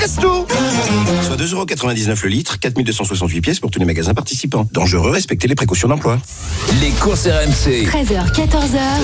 Castou. Soit 2,99€ le litre, 4268 pièces pour tous les magasins participants. Dangereux, respectez les précautions d'emploi. Les courses RMC. 13h, 14h.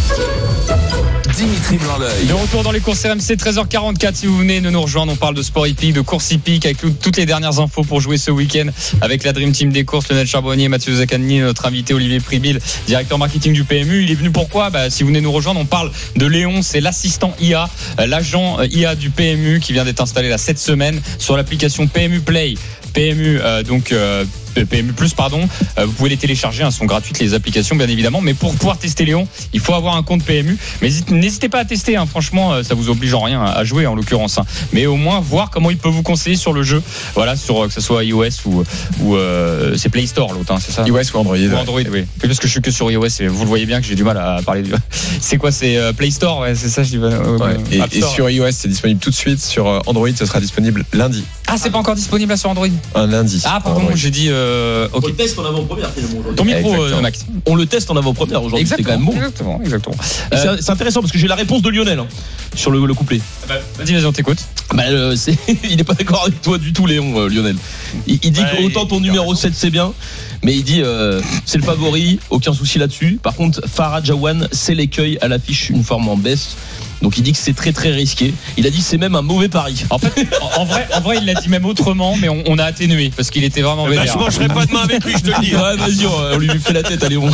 Dimitri Blanc-L'Oeil. De retour dans les courses RMC, 13h44. Si vous venez de nous rejoindre, on parle de sport hippique, de course hippique, avec toutes les dernières infos pour jouer ce week-end avec la Dream Team des courses, Lionel Charbonnier, Mathieu Zaccagni, notre invité Olivier Pribil, directeur marketing du PMU. Il est venu pourquoi ? Si vous venez nous rejoindre, on parle de Léon, c'est l'assistant IA, l'agent IA du PMU qui vient d'être installé là cette semaine sur l'application PMU Play. PMU PMU Plus, vous pouvez les télécharger, sont gratuites les applications bien évidemment, mais pour pouvoir tester Léon, il faut avoir un compte PMU. Mais n'hésitez pas à tester, franchement, ça vous oblige en rien à jouer en l'occurrence, mais au moins voir comment il peut vous conseiller sur le jeu. Voilà, sur que ce soit iOS ou c'est Play Store l'autre, c'est ça ? iOS ou Android. Ou Android, oui. Parce que je suis que sur iOS et vous le voyez bien que j'ai du mal à parler du. C'est quoi ? C'est Play Store, ouais, c'est ça, je dis. Ouais. Et sur iOS, c'est disponible tout de suite. Sur Android, ce sera disponible lundi. Ah, c'est pas encore disponible là sur Android ? Un lundi. Ah, pardon, j'ai dit. On le teste en avant-première finalement aujourd'hui. Ton micro, Max. On le teste en avant-première aujourd'hui. C'est quand même bon. Exactement. C'est intéressant parce que j'ai la réponse de Lionel sur le couplet. Vas-y, on t'écoute. Il n'est pas d'accord avec toi du tout, Léon, Lionel. Il dit qu'autant ton numéro 7 c'est bien, mais il dit c'est le favori, aucun souci là-dessus. Par contre, Farah Jawan, c'est l'écueil à l'affiche, une forme en baisse. Donc il dit que c'est très très risqué. Il a dit que c'est même un mauvais pari. En fait, en vrai, il l'a dit même autrement, mais on a atténué parce qu'il était vraiment vénère. Je mangerai pas demain avec lui, je te le dis. Ouais, vas-y, on lui fait la tête à Léon.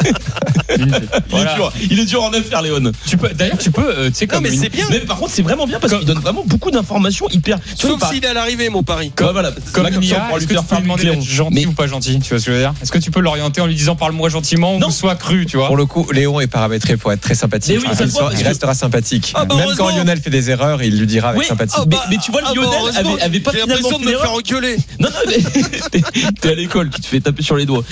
Voilà. Il est dur en affaire, Léon. Tu peux, tu sais, comme. Non, mais c'est bien. Mais par contre, c'est vraiment bien parce qu'il donne vraiment beaucoup d'informations hyper. Sauf s'il est à l'arrivée, mon pari. Comme une IA, est-ce que tu peux lui demander d'être gentil ou pas gentil ? Tu vois ce que je veux dire ? Est-ce que tu peux l'orienter en lui disant parle-moi gentiment ou sois cru, tu vois ? Pour le coup, Léon est paramétré pour être très sympathique. Mais oui, Il restera sympathique. Même quand Lionel fait des erreurs, il lui dira avec sympathie. Mais tu vois, Lionel avait pas j'ai finalement l'impression de me faire engueuler. Non, mais t'es à l'école, tu te fais taper sur les doigts.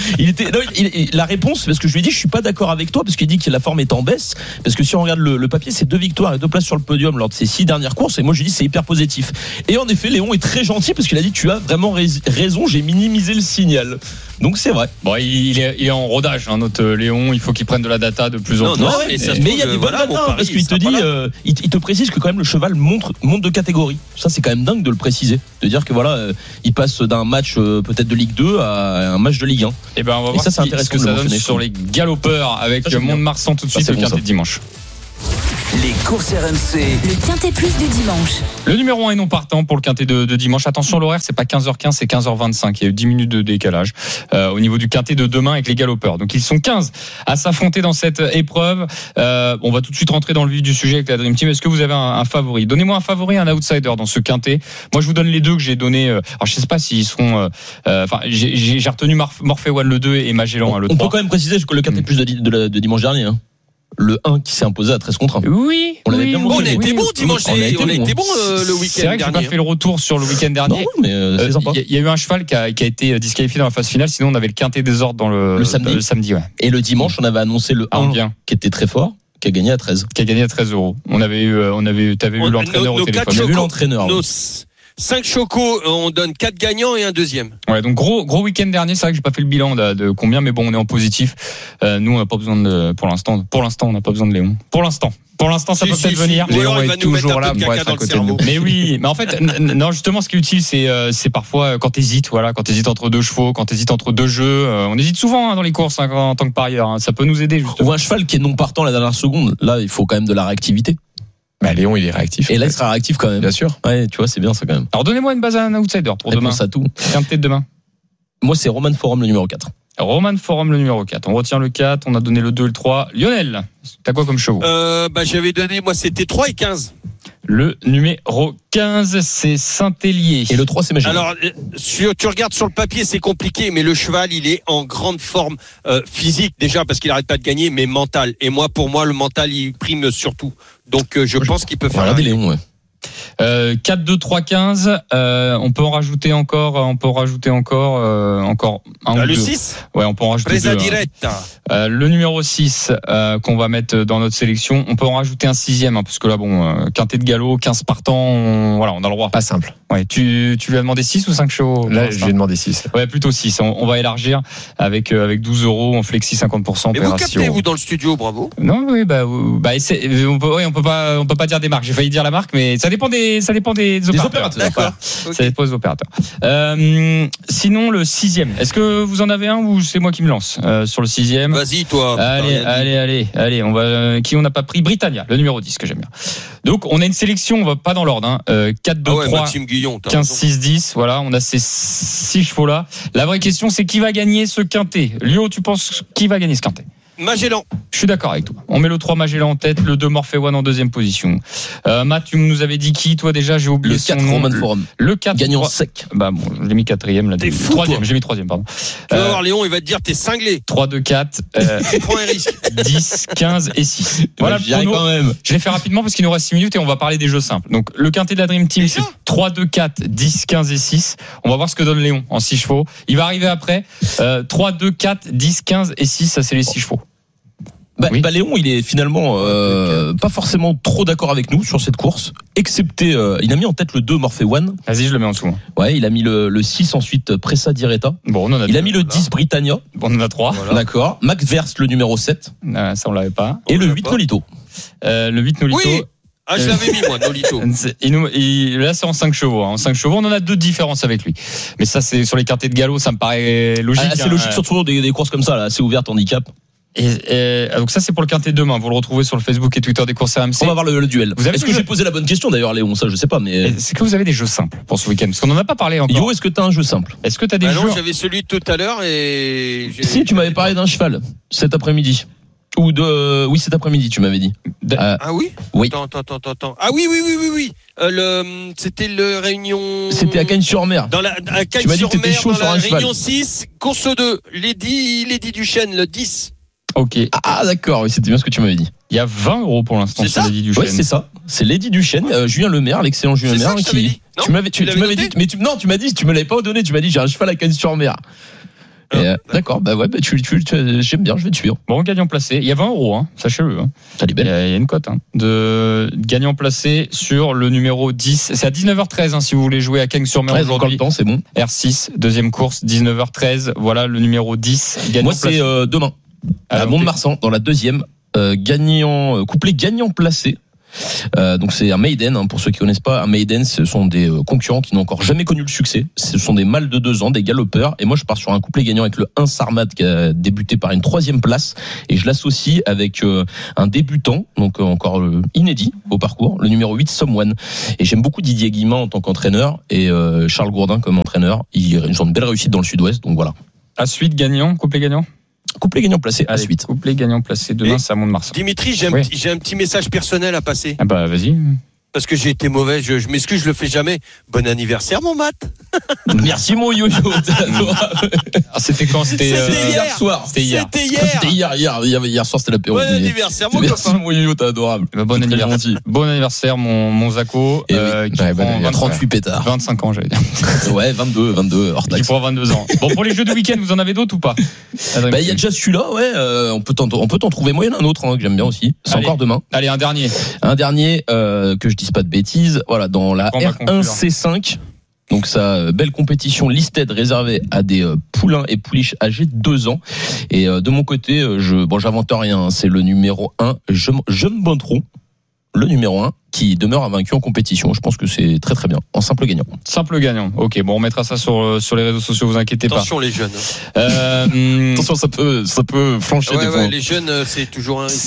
La réponse, parce que je lui ai dit, je suis pas d'accord avec toi, parce qu'il dit que la forme est en baisse, parce que si on regarde le papier, c'est 2 victoires et 2 places sur le podium lors de ses 6 dernières courses, et moi je lui dis c'est hyper positif. Et en effet, Léon est très gentil parce qu'il a dit tu as vraiment raison, j'ai minimisé le signal. Donc c'est vrai. Bon, il est en rodage, notre Léon. Il faut qu'il prenne de la data de plus en plus. Mais il y a des bonnes data, parce qu'il te dit, il te précise que quand même le cheval monte de catégorie. Ça c'est quand même dingue de le préciser, de dire que il passe d'un match peut-être de Ligue 2 à un match de Ligue 1. Et on va voir ça, ce que ça donne sur les galopeurs avec Mont-de-Marsan tout de suite, le quintet de dimanche. Les courses RMC. Le quintet plus du dimanche. Le numéro 1 est non partant pour le quintet de dimanche. Attention, l'horaire, c'est pas 15h15, c'est 15h25. Il y a eu 10 minutes de décalage au niveau du quintet de demain avec les galopeurs. Donc ils sont 15 à s'affronter dans cette épreuve. On va tout de suite rentrer dans le vif du sujet avec la Dream Team. Est-ce que vous avez un favori ? Donnez-moi un favori, un outsider dans ce quintet. Moi, je vous donne les deux que j'ai donnés. Alors, je sais pas s'ils seront. J'ai retenu Morphe One le 2 et Magellan le 3. On peut quand même préciser que le quintet plus de dimanche dernier. Le 1 qui s'est imposé à 13 contre 1. Oui. On l'avait bien montré. On a été bon dimanche. On a été bon le week-end dernier. C'est vrai que j'ai pas fait le retour sur le week-end dernier. Non, mais c'est sympa. Il y a eu un cheval qui a été disqualifié dans la phase finale. Sinon, on avait le quintet des ordres dans le samedi. Ouais. Et le dimanche, on avait annoncé le 1 qui était très fort, qui a gagné à 13. Qui a gagné à 13 €. T'avais eu l'entraîneur au téléphone. J'ai vu l'entraîneur. 5 chocos, on donne 4 gagnants et un deuxième. Ouais, donc gros week-end dernier. C'est vrai que j'ai pas fait le bilan de combien, mais bon, on est en positif. Nous, on n'a pas besoin pour l'instant, on n'a pas besoin de Léon. Pour l'instant, ça peut peut-être venir. Léon est toujours là pour être à côté de nous. Mais oui, mais en fait, non, justement, ce qui est utile, c'est parfois quand t'hésites, quand t'hésites entre 2 chevaux, quand t'hésites entre 2 jeux. On hésite souvent dans les courses en tant que parieur. Ça peut nous aider, justement. Ou un cheval qui est non partant la dernière seconde. Là, il faut quand même de la réactivité. Léon, il est réactif. Et là, il sera réactif quand même. Bien sûr. Ouais, tu vois, c'est bien ça quand même. Alors, donnez-moi une base à un outsider pour demain. Ça tout. Quintet de demain. Moi, c'est Roman Forum, le numéro 4. Roman Forum, le numéro 4. On retient le 4, on a donné le 2 et le 3. Lionel, t'as quoi comme chevaux ? J'avais donné, moi, c'était 3 et 15. Le numéro 15, c'est Saint-Hélier. Et le 3, c'est Magellan. Alors, tu regardes sur le papier, c'est compliqué, mais le cheval, il est en grande forme physique, déjà, parce qu'il n'arrête pas de gagner, mais mental. Et pour moi, le mental, il prime surtout. Donc, je pense qu'il peut faire. Regardez Léon, ouais. 4, 2, 3, 15. On peut en rajouter encore un ou le deux. 6. Ouais, on peut en rajouter Presa deux. diretta. Le numéro 6 qu'on va mettre dans notre sélection. On peut en rajouter un 6e, parce que là, quintet de galop, 15 partants, on a le droit. Pas simple. Ouais, tu lui as demandé 6 ou 5 chevaux ? Là, je lui ai demandé 6. Ouais, plutôt 6. On va élargir avec 12 €, on flexi 50%. Mais vous captez, vous, dans le studio, bravo. Non, oui, on peut pas dire des marques. J'ai failli dire la marque, mais ça dépend. dépend des opérateurs. D'accord. Voilà. Ça dépend des opérateurs. Sinon, le 6e. Est-ce que vous en avez un ou c'est moi qui me lance sur le 6e? Vas-y, toi. Allez. On va. Qui on n'a pas pris? Britannia, le numéro 10 que j'aime bien. Donc, on a une sélection. On va pas dans l'ordre. 4, 2, 3, Maxime Guillon, 15, 6, 10. Voilà, on a ces 6 chevaux là. La vraie question, c'est qui va gagner ce quintet? Lio, tu penses qui va gagner ce quintet? Magellan. Je suis d'accord avec toi. On met le 3 Magellan en tête, le 2 Morphe One en deuxième position. Matt, tu nous avais dit qui, toi déjà? J'ai oublié Le son 4 nom. Roman Forum. Le 4 Gagnant 3... sec. Bah bon, je l'ai mis 4e là. T'es fou, 3e, toi. j'ai mis 3e, pardon. Tu vas voir Léon, il va te dire t'es cinglé. 3, 2, 4, Tu prends un risque. 10, 15 et 6. Voilà, J'y arrive prono. quand même. Je vais faire rapidement parce qu'il nous reste 6 minutes et on va parler des jeux simples. Donc, le quintet de la Dream Team, Déjà c'est 3, 2, 4, 10, 15 et 6. On va voir ce que donne Léon en 6 chevaux. Il va arriver après. 3, 2, 4, 10, 15 et 6, ça c'est les 6 chevaux. Oui. Léon, il est finalement pas forcément trop d'accord avec nous sur cette course, excepté il a mis en tête le 2 Morphe One. Vas-y, je le mets en dessous. Ouais, il a mis le 6 ensuite Pressa Diretta. Bon, on en a Il deux. a mis le 10 Britannia. Bon, on en a 3. Voilà. D'accord. Mac Verse le numéro 7 Ça, on l'avait pas. et On le l'a 8 pas. Nolito. Le 8 Nolito. Oui. Ah, je l'avais mis, moi, Nolito. Là, c'est en 5 chevaux. En 5 chevaux, on en a 2 différences avec lui. Mais ça, c'est sur les quintés de galop, ça me paraît logique. C'est logique, surtout des courses comme ça, là, assez ouvertes, handicap. Donc ça, c'est pour le quintet de demain. Vous le retrouvez sur le Facebook et Twitter des courses RMC. On va voir le duel. Vous avez Est-ce le que jeu j'ai posé la bonne question d'ailleurs, Léon? Ça, je sais pas, mais. Est-ce que vous avez des jeux simples pour ce week-end? Parce qu'on en a pas parlé encore. Yo, est-ce que t'as un jeu simple? Est-ce que t'as des Ah jeux? non, j'avais celui de tout à l'heure et. Si, tu m'avais parlé d'un cheval cet après-midi. Ou de. Oui, cet après-midi, tu m'avais dit. Ah oui? Oui. Attends. Ah oui. C'était le Réunion. C'était à Cagnes-sur-Mer. Dans la, à Tu m'as dit que t'étais Cagnes-sur-Mer, chaud dans sur la un cheval. Réunion 6, course 2, Lady Duchesne, le 10. Ok. Ah, d'accord, oui, c'était bien ce que tu m'avais dit. Il y a 20 € pour l'instant C'est sur ça Lady Duchesne. Oui, c'est ça. C'est Lady Duchesne, Julien Lemaire, l'excellent Julien C'est ça Lemaire, que je t'avais dit. Non, tu m'avais tu l'avais dit, noté mais tu m'as dit, tu me l'avais pas donné, tu m'as dit j'ai un cheval à Cagnes-sur-Mer. D'accord, j'aime bien, je vais te suivre. Bon, gagnant placé. Il y a 20 €, hein, sachez-le. Hein. Ça est Il y belle. a une cote de gagnant placé sur le numéro 10. C'est à 19h13 hein, si vous voulez jouer à Cagnes-sur-Mer Ouais, encore le aujourd'hui. temps, c'est bon. R6, deuxième course, 19h13. Voilà le numéro 10. Gagnant Moi, c'est placé. demain. À Ah, ok. Mont-de-Marsan, dans la deuxième, couplet gagnant placé. Donc c'est un maiden, hein, pour ceux qui connaissent pas. Un maiden, ce sont des concurrents qui n'ont encore jamais connu le succès. Ce sont des mâles de 2 ans, des galopeurs. Et moi, je pars sur un couplet gagnant avec le 1 Sarmat qui a débuté par une 3e place. Et je l'associe avec un débutant, donc encore inédit au parcours, le numéro 8 Someone. Et j'aime beaucoup Didier Guillemin en tant qu'entraîneur et Charles Gourdin comme entraîneur. Ils ont une belle réussite dans le sud-ouest, donc voilà. À suite gagnant, couplet gagnant. Couplet gagnant placé à Allez, suite. Couplet gagnant placé demain, Et c'est à Mont-de-Marsan. Dimitri, j'ai Oui. un petit message personnel à passer. Ah bah vas-y. Parce que j'ai été mauvais, je m'excuse, je le fais jamais. Bon anniversaire, mon Matt. Merci mon yo-yo. T'es adorable. Ah, c'était quand? C'était C'était hier soir. C'était hier. C'était hier. C'était hier soir, c'était l'apéro. Bon anniversaire, mon Merci copain. mon yo-yo, t'es adorable. Bah, bon Très anniversaire. gentil. Bon anniversaire, mon Zako. Et oui. Qui Ouais, prend bon, il y a 38 pétards. 25 ans, j'allais dire. Ouais, 22, hors Qui taxe. prend 22 ans. Bon, pour les jeux de week-end, vous en avez d'autres ou pas? Bah, il y a déjà celui-là, ouais, on peut t'en trouver moyen un autre, hein, que j'aime bien aussi. C'est Allez. encore demain. Allez, un dernier. Un dernier, que je dise pas de bêtises. Voilà, dans la On va conclure. R1C5. Donc ça, belle compétition listed réservée à des poulains et pouliches âgés de 2 ans. Et de mon côté, j'invente rien, hein, c'est le numéro 1, Jeune Tron, le numéro 1, qui demeure invaincu en compétition. Je pense que c'est très très bien, en simple gagnant. Simple gagnant. Ok, bon, on mettra ça sur les réseaux sociaux, vous inquiétez pas. Attention les jeunes. Attention, ça peut flancher des fois. Ouais, les jeunes, c'est toujours un.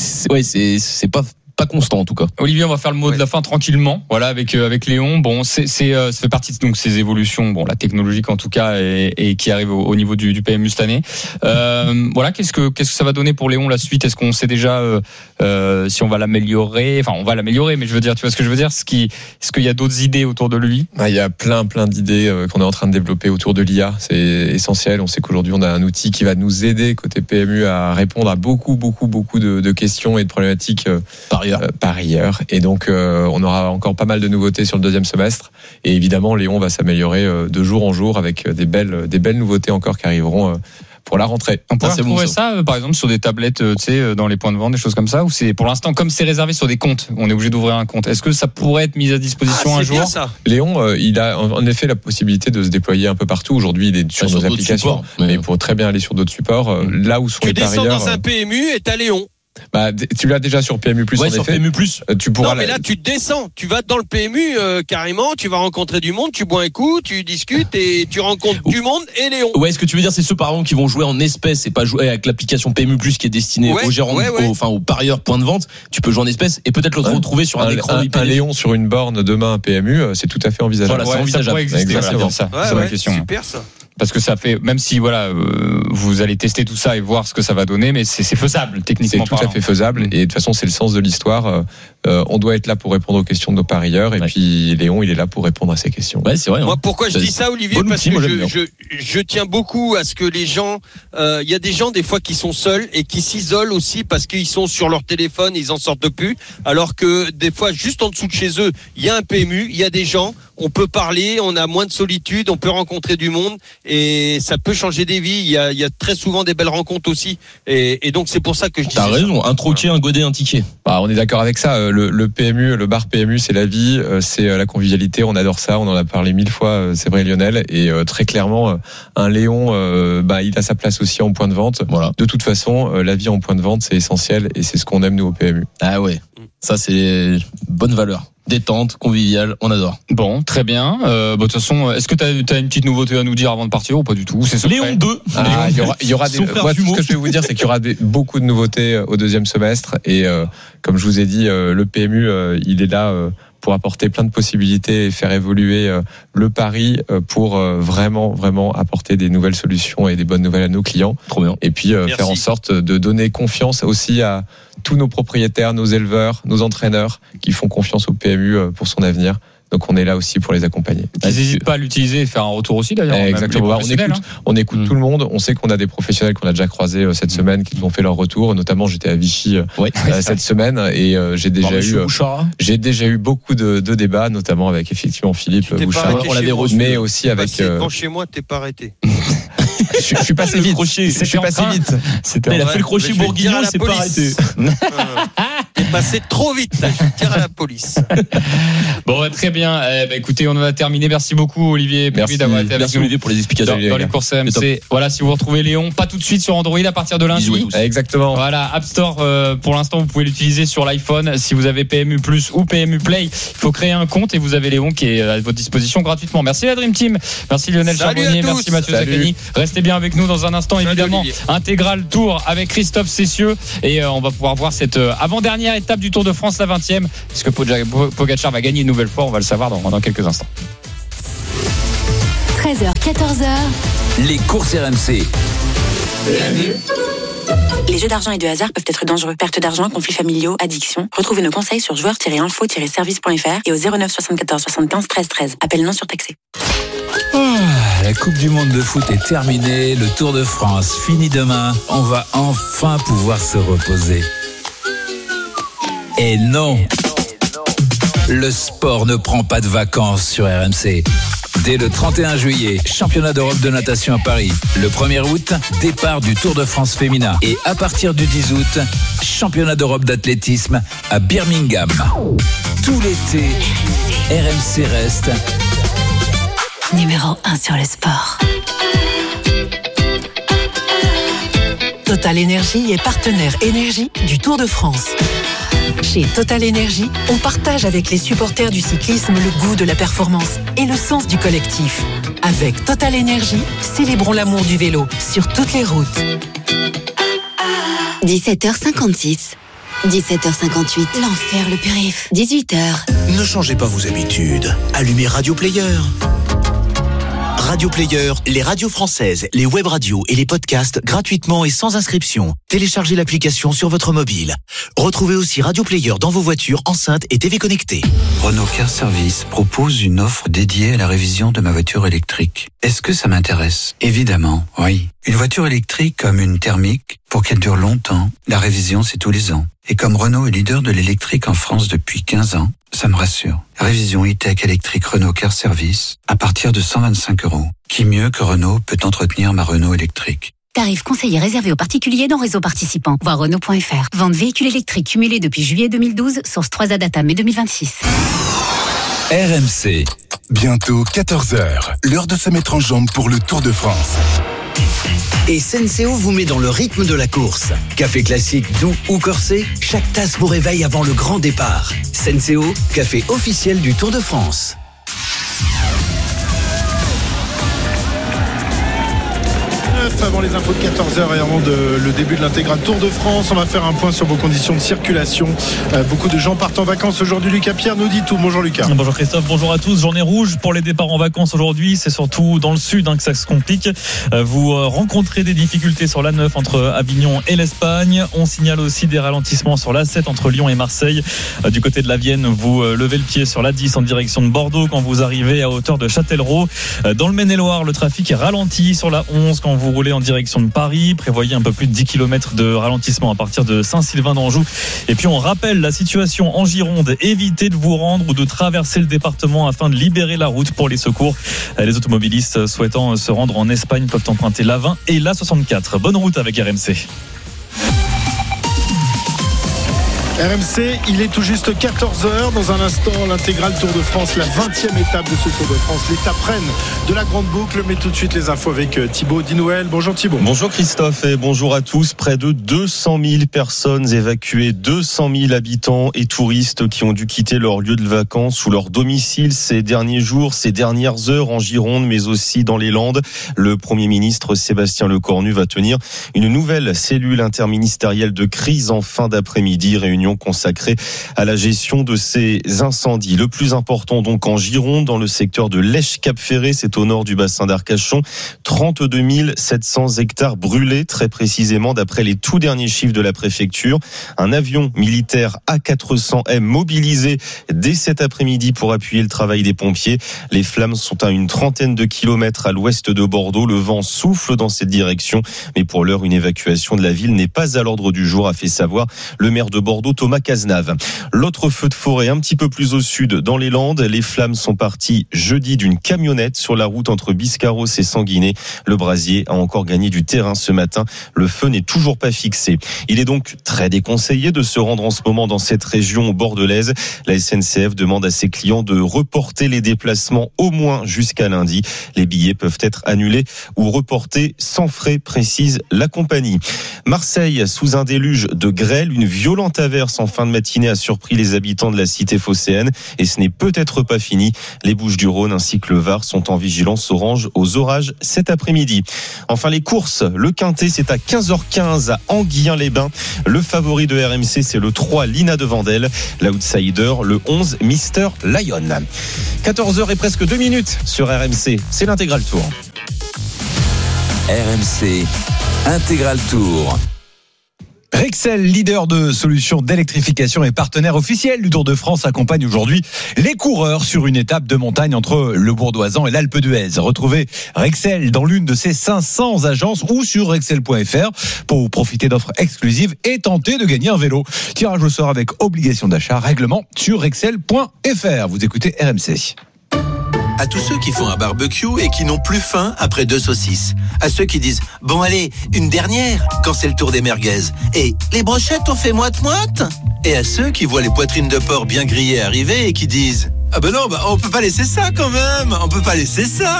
C'est pas constant en tout cas. Olivier, on va faire le mot de la fin tranquillement. Voilà, avec Léon. Bon, ça fait partie de donc ces évolutions, bon, la technologique en tout cas, et qui arrive au niveau du PMU cette année. Voilà, qu'est-ce que ça va donner pour Léon la suite? Est-ce qu'on sait déjà si on va l'améliorer? Enfin, on va l'améliorer, mais je veux dire, tu vois ce que je veux dire? Est-ce qu'il y a d'autres idées autour de lui? Il y a plein d'idées qu'on est en train de développer autour de l'IA. C'est essentiel. On sait qu'aujourd'hui, on a un outil qui va nous aider côté PMU à répondre à beaucoup de questions et de problématiques par ailleurs. Et donc, on aura encore pas mal de nouveautés sur le deuxième semestre. Et évidemment, Léon va s'améliorer de jour en jour avec des belles nouveautés encore qui arriveront pour la rentrée. On pourrait c'est bon, retrouver ça. ça, par exemple, sur des tablettes, tu sais, dans les points de vente, des choses comme ça, ou c'est pour l'instant, comme c'est réservé sur des comptes, on est obligé d'ouvrir un compte. Est-ce que ça pourrait être mis à disposition un c'est jour? bien ça. Léon, il a en effet la possibilité de se déployer un peu partout. Aujourd'hui, il est sur nos d'autres applications, supports, mais- mais il pourrait très bien aller sur d'autres supports. Là où sont Tu les descends parieurs. dans un PMU et t'as Léon. Tu l'as déjà sur PMU+, en sur effet. PMU+. Tu pourras non, mais là, tu te descends. Tu vas dans le PMU carrément. Tu vas rencontrer du monde. Tu bois un coup, tu discutes et tu rencontres du monde et Léon. Ouais, ce que tu veux dire, c'est ceux par exemple qui vont jouer en espèces et pas jouer avec l'application PMU+, qui est destinée aux gérants, aux parieurs point de vente. Tu peux jouer en espèces et peut-être le retrouver sur un écran un Léon sur une borne demain à PMU, c'est tout à fait envisageable. Voilà, c'est envisageable. Exactement. C'est la question. Super ça. Parce que ça fait, même si vous allez tester tout ça et voir ce que ça va donner, mais c'est faisable techniquement. C'est tout à fait faisable et de toute façon c'est le sens de l'histoire. On doit être là pour répondre aux questions de nos parieurs et puis Léon il est là pour répondre à ces questions. Ouais, c'est vrai. Moi pourquoi je dis ça, Olivier, parce outil, que je tiens beaucoup à ce que les gens, il y a des gens des fois qui sont seuls et qui s'isolent aussi parce qu'ils sont sur leur téléphone, ils en sortent plus, alors que des fois juste en dessous de chez eux il y a un PMU, il y a des gens. On peut parler, on a moins de solitude, on peut rencontrer du monde et ça peut changer des vies. Il y a très souvent des belles rencontres aussi et donc c'est pour ça que je dis. T'as raison, un troquet, un godet, un ticket. On est d'accord avec ça. Le PMU, le bar PMU, c'est la vie, c'est la convivialité. On adore ça. On en a parlé 1000 fois. C'est vrai, Lionel. Et très clairement, un Léon, il a sa place aussi en point de vente. Voilà. De toute façon, la vie en point de vente, c'est essentiel et c'est ce qu'on aime nous au PMU. Ah ouais, ça c'est bonne valeur. Détente, convivial, on adore. Bon, très bien. De toute façon, est-ce que tu as une petite nouveauté à nous dire avant de partir ou pas du tout? C'est Léon 2. Il y aura des. Moi, tout ce que je vais vous dire, c'est qu'il y aura beaucoup de nouveautés au deuxième semestre. Et comme je vous ai dit, le PMU, il est là pour apporter plein de possibilités et faire évoluer le pari pour vraiment apporter des nouvelles solutions et des bonnes nouvelles à nos clients. Trop bien. Et puis faire en sorte de donner confiance aussi à tous nos propriétaires, nos éleveurs, nos entraîneurs qui font confiance au PMU pour son avenir. Donc on est là aussi pour les accompagner. Ils n'hésitent pas à l'utiliser et faire un retour aussi d'ailleurs. Exactement. On écoute tout le monde. On sait qu'on a des professionnels qu'on a déjà croisés cette semaine qui ont fait leur retour. Notamment, j'étais à Vichy cette semaine et j'ai déjà eu beaucoup de débats, notamment avec effectivement Philippe Bouchard. On l'avait reçu, mais aussi avec. Quand chez moi, t'es pas arrêté. Je suis passé vite. Je suis passé vite. Il a fait le crochet bourguignon, il s'est pas arrêté. T'es passé trop vite. Je tire à la police. Bon, très bien. Écoutez, on en a terminé. Merci beaucoup, Olivier. Merci Olivier pour les explications dans les courses RMC. Voilà, si vous retrouvez Léon, pas tout de suite sur Android à partir de lundi. Exactement. Voilà, App Store. Pour l'instant, vous pouvez l'utiliser sur l'iPhone. Si vous avez PMU Plus ou PMU Play, il faut créer un compte et vous avez Léon qui est à votre disposition gratuitement. Merci la Dream Team. Merci Lionel Charbonnier. Merci Mathieu Zaccani. Restez bien avec nous dans un instant, évidemment. Intégral Tour avec Christophe Cessieux et on va pouvoir voir cette avant-dernière étape du Tour de France, la 20e. Est-ce que Pogacar va gagner une nouvelle fois? On va le savoir dans quelques instants. 13h, 14h. Les courses RMC. Les jeux d'argent et de hasard peuvent être dangereux. Perte d'argent, conflits familiaux, addiction. Retrouvez nos conseils sur joueurs-info-service.fr et au 09 74 75 13 13. Appel non surtaxé. La Coupe du Monde de foot est terminée. Le Tour de France fini demain. On va enfin pouvoir se reposer. Et non, le sport ne prend pas de vacances sur RMC. Dès le 31 juillet, championnat d'Europe de natation à Paris. Le 1er août, départ du Tour de France féminin. Et à partir du 10 août, championnat d'Europe d'athlétisme à Birmingham. Tout l'été, RMC reste Numéro 1 sur le sport. Total Énergie est partenaire énergie du Tour de France. Chez Total Énergie, on partage avec les supporters du cyclisme le goût de la performance et le sens du collectif. Avec Total Énergie, célébrons l'amour du vélo sur toutes les routes. 17h56. 17h58. L'enfer, le périph'. 18h. Ne changez pas vos habitudes. Allumez Radio Player. Radio Player, les radios françaises, les web radios et les podcasts gratuitement et sans inscription. Téléchargez l'application sur votre mobile. Retrouvez aussi Radio Player dans vos voitures, enceintes et TV connectées. Renault Car Service propose une offre dédiée à la révision de ma voiture électrique. Est-ce que ça m'intéresse? Évidemment, oui. Une voiture électrique comme une thermique, pour qu'elle dure longtemps, la révision c'est tous les ans. Et comme Renault est leader de l'électrique en France depuis 15 ans, ça me rassure. Révision e-tech électrique Renault Car Service à partir de 125 €. Qui mieux que Renault peut entretenir ma Renault électrique? Tarif conseillé réservé aux particuliers dans réseau participant. Voir Renault.fr. Vente véhicule électrique cumulé depuis juillet 2012. Source 3A Data mai 2026. RMC. Bientôt 14h. L'heure de se mettre en jambe pour le Tour de France. Et Senseo vous met dans le rythme de la course. Café classique, doux ou corsé, chaque tasse vous réveille avant le grand départ. Senseo, café officiel du Tour de France. Avant les infos de 14h et avant le début de l'intégral Tour de France, on va faire un point sur vos conditions de circulation. Beaucoup de gens partent en vacances aujourd'hui. Lucas Pierre nous dit tout. Bonjour Lucas. Bonjour Christophe, bonjour à tous. Journée rouge pour les départs en vacances aujourd'hui. C'est surtout dans le sud que ça se complique. Vous rencontrez des difficultés sur l'A9 entre Avignon et l'Espagne. On signale aussi des ralentissements sur l'A7 entre Lyon et Marseille. Du côté de la Vienne, vous levez le pied sur l'A10 en direction de Bordeaux quand vous arrivez à hauteur de Châtellerault. Dans le Maine-et-Loire, le trafic est ralenti sur la 11 quand vous roulez en direction de Paris. Prévoyez un peu plus de 10 km de ralentissement à partir de Saint-Sylvain d'Anjou. Et puis on rappelle la situation en Gironde. Évitez de vous rendre ou de traverser le département afin de libérer la route pour les secours. Les automobilistes souhaitant se rendre en Espagne peuvent emprunter l'A20 et l'A64. Bonne route avec RMC. RMC, il est tout juste 14h. Dans un instant, l'intégrale Tour de France, la 20e étape de ce Tour de France. L'étape reine de la grande boucle. Mais tout de suite, les infos avec Thibaut Dinouel. Bonjour Thibaut. Bonjour Christophe et bonjour à tous. Près de 200 000 personnes évacuées, 200 000 habitants et touristes qui ont dû quitter leur lieu de vacances ou leur domicile ces derniers jours, ces dernières heures en Gironde, mais aussi dans les Landes. Le Premier ministre Sébastien Lecornu va tenir une nouvelle cellule interministérielle de crise en fin d'après-midi. Réunion consacrée à la gestion de ces incendies. Le plus important donc en Gironde, dans le secteur de Lèche-Cap-Ferré, c'est au nord du bassin d'Arcachon. 32 700 hectares brûlés, très précisément d'après les tout derniers chiffres de la préfecture. Un avion militaire A400M mobilisé dès cet après-midi pour appuyer le travail des pompiers. Les flammes sont à une trentaine de kilomètres à l'ouest de Bordeaux. Le vent souffle dans cette direction, mais pour l'heure, une évacuation de la ville n'est pas à l'ordre du jour, a fait savoir le maire de Bordeaux, Thomas Cazenave. L'autre feu de forêt un petit peu plus au sud dans les Landes. Les flammes sont parties jeudi d'une camionnette sur la route entre Biscarrosse et Sanguinet. Le brasier a encore gagné du terrain ce matin. Le feu n'est toujours pas fixé. Il est donc très déconseillé de se rendre en ce moment dans cette région bordelaise. La SNCF demande à ses clients de reporter les déplacements au moins jusqu'à lundi. Les billets peuvent être annulés ou reportés sans frais, précise la compagnie. Marseille, sous un déluge de grêle, une violente averse en fin de matinée a surpris les habitants de la cité phocéenne et ce n'est peut-être pas fini. Les Bouches-du-Rhône ainsi que le Var sont en vigilance orange aux orages cet après-midi. Enfin les courses, le Quintet c'est à 15h15 à Anguien-les-Bains. Le favori de RMC c'est le 3 Lina de Vandel, l'outsider le 11 Mister Lion. 14h et presque 2 minutes sur RMC, c'est l'intégral tour. RMC Intégral Tour. Rexel, leader de solutions d'électrification et partenaire officiel du Tour de France, accompagne aujourd'hui les coureurs sur une étape de montagne entre le Bourdoisan et l'Alpe d'Huez. Retrouvez Rexel dans l'une de ses 500 agences ou sur rexel.fr pour profiter d'offres exclusives et tenter de gagner un vélo. Tirage au sort avec obligation d'achat, règlement sur rexel.fr. Vous écoutez RMC. À tous ceux qui font un barbecue et qui n'ont plus faim après 2 saucisses. À ceux qui disent « Bon allez, une dernière » quand c'est le tour des merguez. Et « Les brochettes on fait moite-moite » Et à ceux qui voient les poitrines de porc bien grillées arriver et qui disent « Ah ben non, on peut pas laisser ça quand même, on peut pas laisser ça »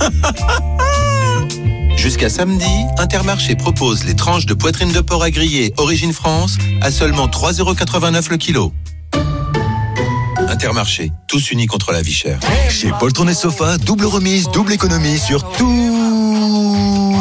Jusqu'à samedi, Intermarché propose les tranches de poitrine de porc à griller Origine France à seulement 3,89€ le kilo. Intermarché, tous unis contre la vie chère. Chez Poltron & Sofa, double remise, double économie sur tous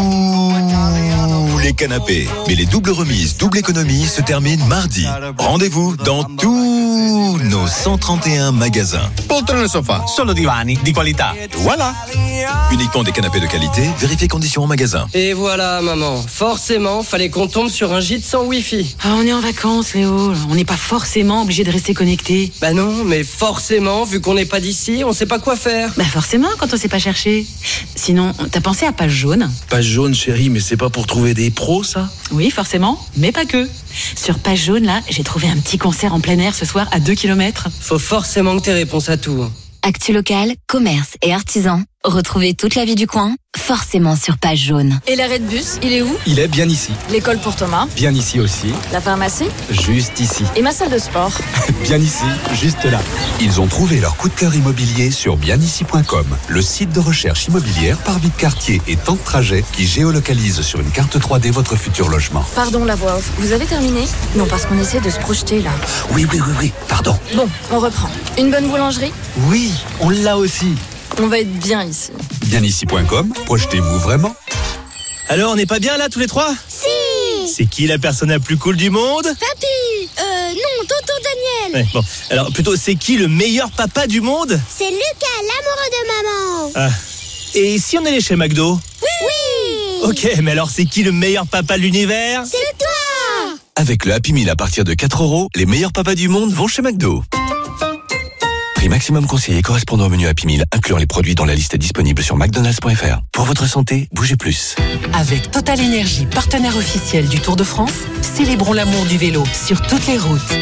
les canapés. Mais les doubles remises, double économie se terminent mardi. Rendez-vous dans tous nos 131 magasins. Poltron & Sofa, solo divani di qualità. Voilà. Uniquement des canapés de qualité, vérifiez conditions en magasin. Et voilà maman, forcément fallait qu'on tombe sur un gîte sans wifi. Ah, on est en vacances Léo, on n'est pas forcément obligé de rester connecté. Bah non, mais forcément, vu qu'on n'est pas d'ici, on sait pas quoi faire. Bah forcément quand on sait pas chercher. Sinon, t'as pensé à Page Jaune? Page Jaune chérie, mais c'est pas pour trouver des pros ça? Oui forcément, mais pas que. Sur Page Jaune là, j'ai trouvé un petit concert en plein air ce soir à 2 km. Faut forcément que t'aies réponse à tout. Actu locale, commerce et artisans. Retrouvez toute la vie du coin, forcément sur Page Jaune. Et l'arrêt de bus, il est où? Il est bien ici. L'école pour Thomas? Bien ici aussi. La pharmacie? Juste ici. Et ma salle de sport? Bien ici, juste là. Ils ont trouvé leur coup de cœur immobilier sur bienici.com, le site de recherche immobilière par vie de quartier et temps de trajet qui géolocalise sur une carte 3D votre futur logement. Pardon la voix off, vous avez terminé? Non, parce qu'on essaie de se projeter là. Oui, pardon. Bon, on reprend. Une bonne boulangerie? Oui, on l'a aussi. On va être bien ici. Bienici.com, projetez-vous vraiment. Alors, on n'est pas bien là tous les trois? Si. C'est qui la personne la plus cool du monde? Papy. Non, tonton Daniel. Ouais, bon, alors plutôt, c'est qui le meilleur papa du monde? C'est Lucas, l'amoureux de maman. Ah. Et si on allait chez McDo? Oui. Ok, mais alors c'est qui le meilleur papa de l'univers? C'est toi. Avec le Happy Meal à partir de 4 €, les meilleurs papas du monde vont chez McDo. Prix maximum conseillé correspondant au menu Happy Meal, incluant les produits dans la liste disponible sur McDonald's.fr. Pour votre santé, bougez plus. Avec Total Énergie, partenaire officiel du Tour de France, célébrons l'amour du vélo sur toutes les routes.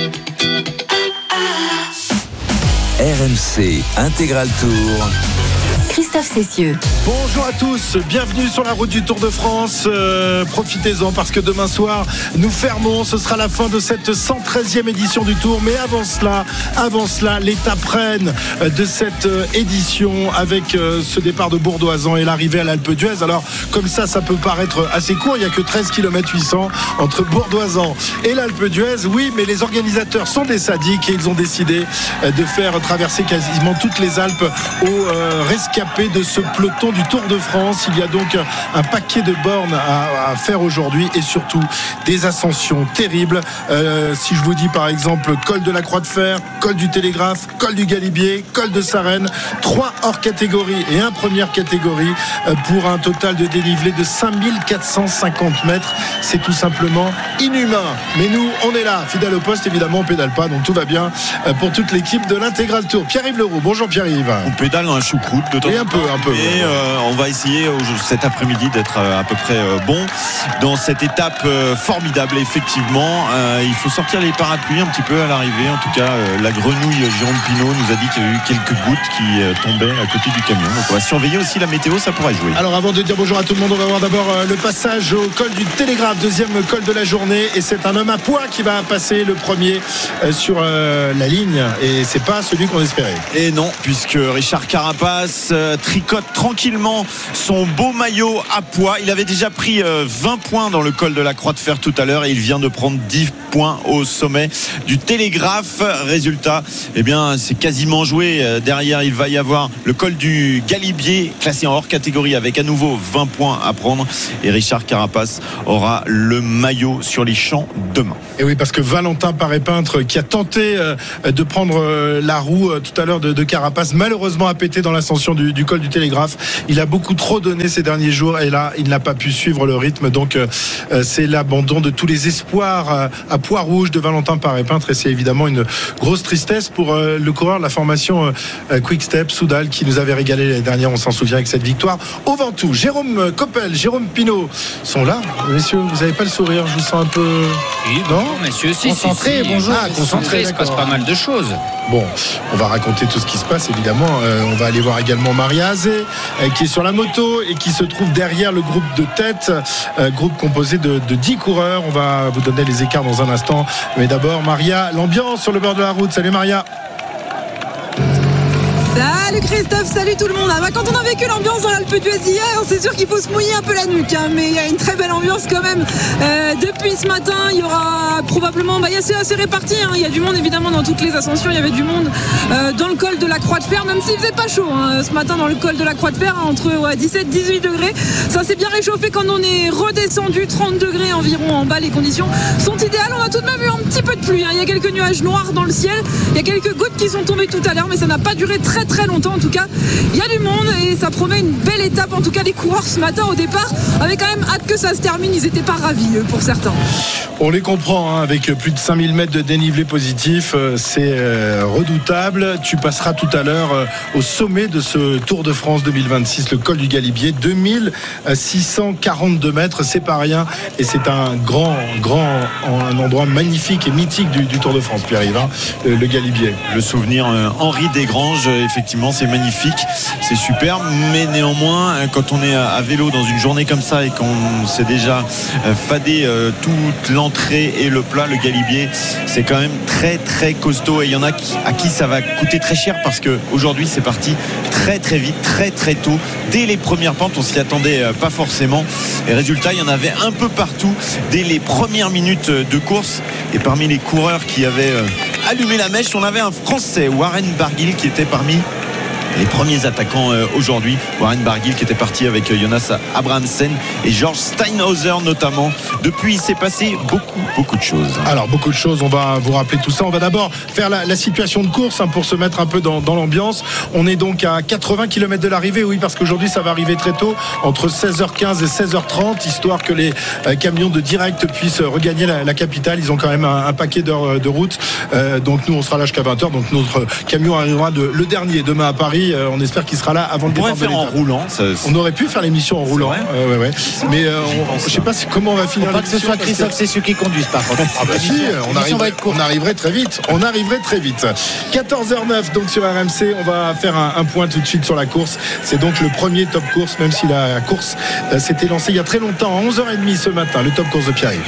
RMC Intégral Tour. Christophe Cessieux. Bonjour à tous, bienvenue sur la route du Tour de France. Profitez-en parce que demain soir, nous fermons. Ce sera la fin de cette 113e édition du Tour. Mais avant cela, l'étape reine de cette édition avec ce départ de Bourdoisan et l'arrivée à l'Alpe d'Huez. Alors, comme ça peut paraître assez court. Il n'y a que 13 km 800 entre Bourdoisan et l'Alpe d'Huez. Oui, mais les organisateurs sont des sadiques et ils ont décidé de faire traverser quasiment toutes les Alpes aux rescapés de ce peloton du Tour de France. Il y a donc un paquet de bornes à faire aujourd'hui et surtout des ascensions terribles. Si je vous dis par exemple col de la Croix de Fer, col du Télégraphe, col du Galibier, col de Sarenne, 3 hors catégorie et 1 première catégorie pour un total de dénivelé de 5450 mètres. C'est tout simplement inhumain. Mais nous, on est là, fidèle au poste, évidemment, on pédale pas, donc tout va bien pour toute l'équipe de l'Intégral Tour. Pierre-Yves Leroux, bonjour Pierre-Yves. On pédale dans la choucroute de temps. Et un peu. Et on va essayer cet après-midi d'être à peu près bon dans cette étape formidable. Effectivement, il faut sortir les parapluies un petit peu à l'arrivée. En tout cas, la grenouille Jérôme Pinault nous a dit qu'il y a eu quelques gouttes qui tombaient à côté du camion. Donc on va surveiller aussi la météo, ça pourrait jouer. Alors avant de dire bonjour à tout le monde, on va voir d'abord le passage au col du Télégraphe, deuxième col de la journée, et c'est un homme à poids qui va passer le premier sur la ligne, et c'est pas celui qu'on espérait. Et non, puisque Richard Carapace tricote tranquillement son beau maillot à poids. Il avait déjà pris 20 points dans le col de la Croix de Fer tout à l'heure et il vient de prendre 10 points au sommet du Télégraphe. Résultat, eh bien, c'est quasiment joué. Derrière, il va y avoir le col du Galibier, classé en hors catégorie avec à nouveau 20 points à prendre. Et Richard Carapace aura le maillot sur les champs demain. Et oui, parce que Valentin Paré-Peintre, qui a tenté de prendre la roue tout à l'heure de Carapace, malheureusement a pété dans l'ascension du col du Télégraphe. Il a beaucoup trop donné ces derniers jours et là, il n'a pas pu suivre le rythme. Donc, c'est l'abandon de tous les espoirs à poids rouge de Valentin Paré-Peintre et c'est évidemment une grosse tristesse pour le coureur de la formation Quick Step, Soudal, qui nous avait régalé l'année dernière, on s'en souvient, avec cette victoire au Ventoux. Jérôme Coppel, Jérôme Pinault sont là. Messieurs, vous n'avez pas le sourire, je vous sens un peu... Oui, non, messieurs, concentré, si. Bonjour. Concentré, il se passe pas mal de choses. Bon, on va raconter tout ce qui se passe, évidemment. On va aller voir également Maria Azé, qui est sur la moto et qui se trouve derrière le groupe de tête, groupe composé de 10 coureurs. On va vous donner les écarts dans un instant. Mais d'abord, Maria, l'ambiance sur le bord de la route. Salut Maria. Salut Christophe, salut tout le monde. Quand on a vécu l'ambiance dans l'Alpe d'Huez hier, c'est sûr qu'il faut se mouiller un peu la nuque, mais il y a une très belle ambiance quand même. Depuis ce matin, il y aura probablement, c'est assez réparti, il y a du monde évidemment dans toutes les ascensions. Il y avait du monde dans le col de la Croix de Fer, même s'il faisait pas chaud ce matin dans le col de la Croix de Fer, entre 17-18 degrés. Ça s'est bien réchauffé quand on est redescendu, 30 degrés environ en bas. Les conditions sont idéales. On a tout de même eu un petit peu de pluie, il y a quelques nuages noirs dans le ciel, il y a quelques gouttes qui sont tombées tout à l'heure, mais ça n'a pas duré très longtemps. En tout cas, il y a du monde et ça promet une belle étape. En tout cas, les coureurs ce matin au départ avaient quand même hâte que ça se termine. Ils n'étaient pas ravis pour certains. On les comprend, avec plus de 5000 mètres de dénivelé positif, c'est redoutable. Tu passeras tout à l'heure au sommet de ce Tour de France 2026, le col du Galibier, 2642 mètres, c'est pas rien et c'est un un endroit magnifique et mythique du Tour de France, Pierre-Yves, le Galibier. Le souvenir Henri Desgranges, effectivement, c'est magnifique, c'est superbe, mais néanmoins, quand on est à vélo dans une journée comme ça et qu'on s'est déjà fadé toute l'entrée et le plat, le galibier, c'est quand même très très costaud, et il y en a à qui ça va coûter très cher, parce qu'aujourd'hui c'est parti très très vite, très très tôt, dès les premières pentes. On s'y attendait pas forcément, et résultat, il y en avait un peu partout dès les premières minutes de course. Et parmi les coureurs qui avaient allumé la mèche, on avait un Français, Warren Barguil, qui était parmi les premiers attaquants aujourd'hui. Warren Barguil qui était parti avec Jonas Abrahamsen et George Steinhauser notamment. Depuis, il s'est passé beaucoup de choses. Alors beaucoup de choses, on va vous rappeler tout ça. On va d'abord faire la situation de course pour se mettre un peu dans l'ambiance. On est donc à 80 km de l'arrivée, oui, parce qu'aujourd'hui ça va arriver très tôt, entre 16h15 et 16h30, histoire que les camions de direct puissent regagner la capitale. Ils ont quand même un paquet d'heures de route, donc nous on sera là jusqu'à 20h, donc notre camion arrivera le dernier demain à Paris. On espère qu'il sera là avant le départ de l'étape. En roulant. On aurait pu faire l'émission en roulant. Ouais. Mais je ne sais pas comment on va finir. Pas que ce soit Christophe Cessieux qui conduise, par contre. Ah bah si, on arriverait très vite. 14h09 donc sur RMC. On va faire un point tout de suite sur la course. C'est donc le premier top course, même si la course s'était lancée il y a très longtemps, à 11h30 ce matin, le top course de Pierre-Yves.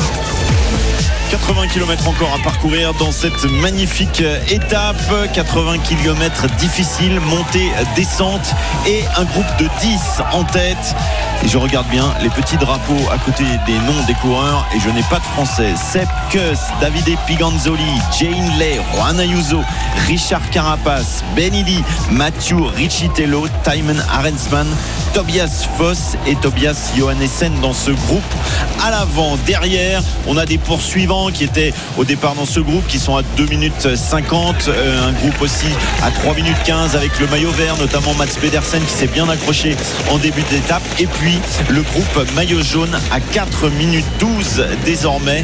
80 km encore à parcourir dans cette magnifique étape. 80 km difficiles, montée, descente, et un groupe de 10 en tête. Et je regarde bien les petits drapeaux à côté des noms des coureurs, et je n'ai pas de français. Sepp Kuss, Davide Piganzoli, Jane Lay, Juan Ayuso, Richard Carapaz, Benidi, Mathieu Riccitello, Thymen Arensman, Tobias Foss et Tobias Johannessen dans ce groupe. À l'avant, derrière, on a des poursuivants qui étaient au départ dans ce groupe, qui sont à 2 minutes 50, un groupe aussi à 3 minutes 15 avec le maillot vert, notamment Mats Pedersen qui s'est bien accroché en début d'étape, et puis le groupe maillot jaune à 4 minutes 12 désormais.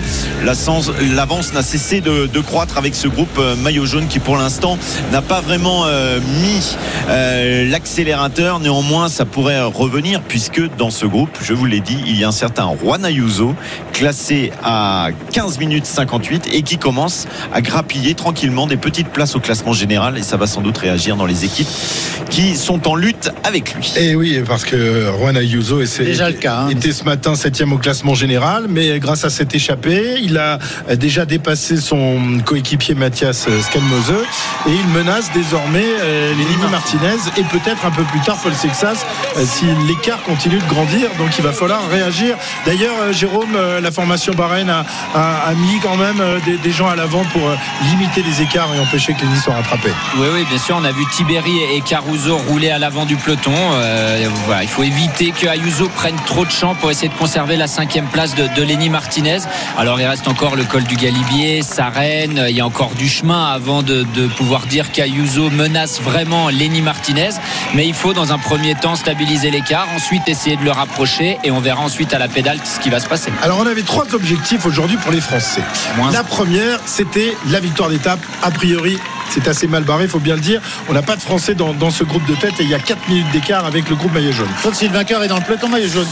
L'avance n'a cessé de croître avec ce groupe maillot jaune qui pour l'instant n'a pas vraiment mis l'accélérateur. Néanmoins, ça pourrait revenir, puisque dans ce groupe, je vous l'ai dit, il y a un certain Juan Ayuso classé à 15 minutes 58 et qui commence à grappiller tranquillement des petites places au classement général, et ça va sans doute réagir dans les équipes qui sont en lutte avec lui. Et oui, parce que Juan Ayuso était ce matin 7e au classement général, mais grâce à cette échappée, il a déjà dépassé son coéquipier Mathias Skelmose, et il menace désormais Lenny Martinez et peut-être un peu plus tard Paul Sexas si l'écart continue de grandir. Donc il va falloir réagir. D'ailleurs, Jérôme, la formation Bahreïn a mis quand même des gens à l'avant pour limiter les écarts et empêcher que Lenny soit rattrapé. Oui, bien sûr, on a vu Tiberi et Caruso rouler à l'avant du peloton. Voilà, il faut éviter que Ayuso prenne trop de champ pour essayer de conserver la 5e place de Lenny Martinez. Alors il reste encore le col du Galibier, Sarenne, il y a encore du chemin avant de pouvoir dire qu'Ayuso menace vraiment Lenny Martinez, mais il faut dans un premier temps stabiliser l'écart, ensuite essayer de le rapprocher, et on verra ensuite à la pédale ce qui va se passer. Alors on avait 3 objectifs aujourd'hui pour les Français. La première, c'était la victoire d'étape. A priori, c'est assez mal barré, il faut bien le dire. On n'a pas de Français dans ce groupe de tête, et il y a 4 minutes d'écart avec le groupe maillot jaune. Sauf si le vainqueur est dans le peloton maillot jaune.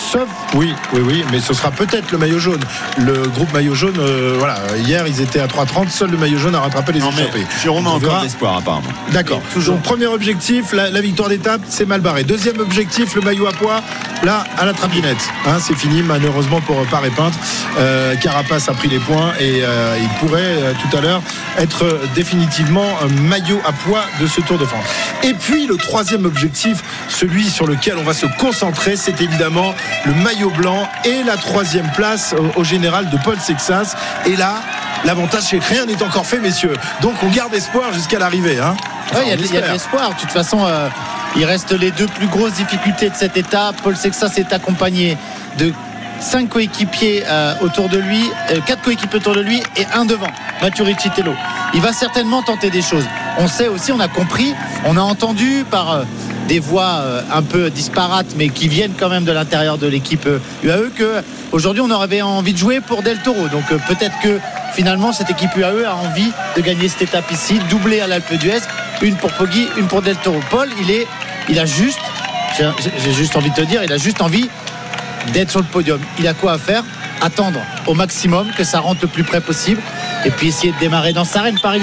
Oui, mais ce sera peut-être le maillot jaune. Le groupe maillot jaune, hier ils étaient à 3,30, seul le maillot jaune a rattrapé les échappés. Jérôme a encore d'espoir apparemment. D'accord. Donc premier objectif, la victoire d'étape, c'est mal barré. Deuxième objectif, le maillot à poids, là à la trapinette. C'est fini malheureusement pour Paré et Peintre. Carapace a pris les points, et il pourrait tout à l'heure être définitivement maillot à poids de ce Tour de France. Et puis le troisième objectif, celui sur lequel on va se concentrer, c'est évidemment le maillot blanc et la 3e place au général de Paul Sexas. Et là, l'avantage, c'est que rien n'est encore fait, messieurs. Donc on garde espoir jusqu'à l'arrivée. Il y a de l'espoir. De toute façon, il reste les 2 plus grosses difficultés de cette étape. Paul Sexas est accompagné de 5 coéquipiers autour de lui, 4 coéquipiers autour de lui et un devant, Mathieu Riccitello. Il va certainement tenter des choses. On sait aussi, on a compris, on a entendu par des voix un peu disparates, mais qui viennent quand même de l'intérieur de l'équipe UAE, qu'aujourd'hui on aurait envie de jouer pour Del Toro. Donc peut-être que finalement cette équipe UAE a envie de gagner cette étape ici, doublée à l'Alpe d'Huez, une pour Poggi, une pour Del Toro. Paul, il a juste, j'ai juste envie de te dire, il a juste envie d'être sur le podium. Il a quoi à faire? Attendre au maximum que ça rentre le plus près possible, et puis essayer de démarrer dans Sarenne par exemple.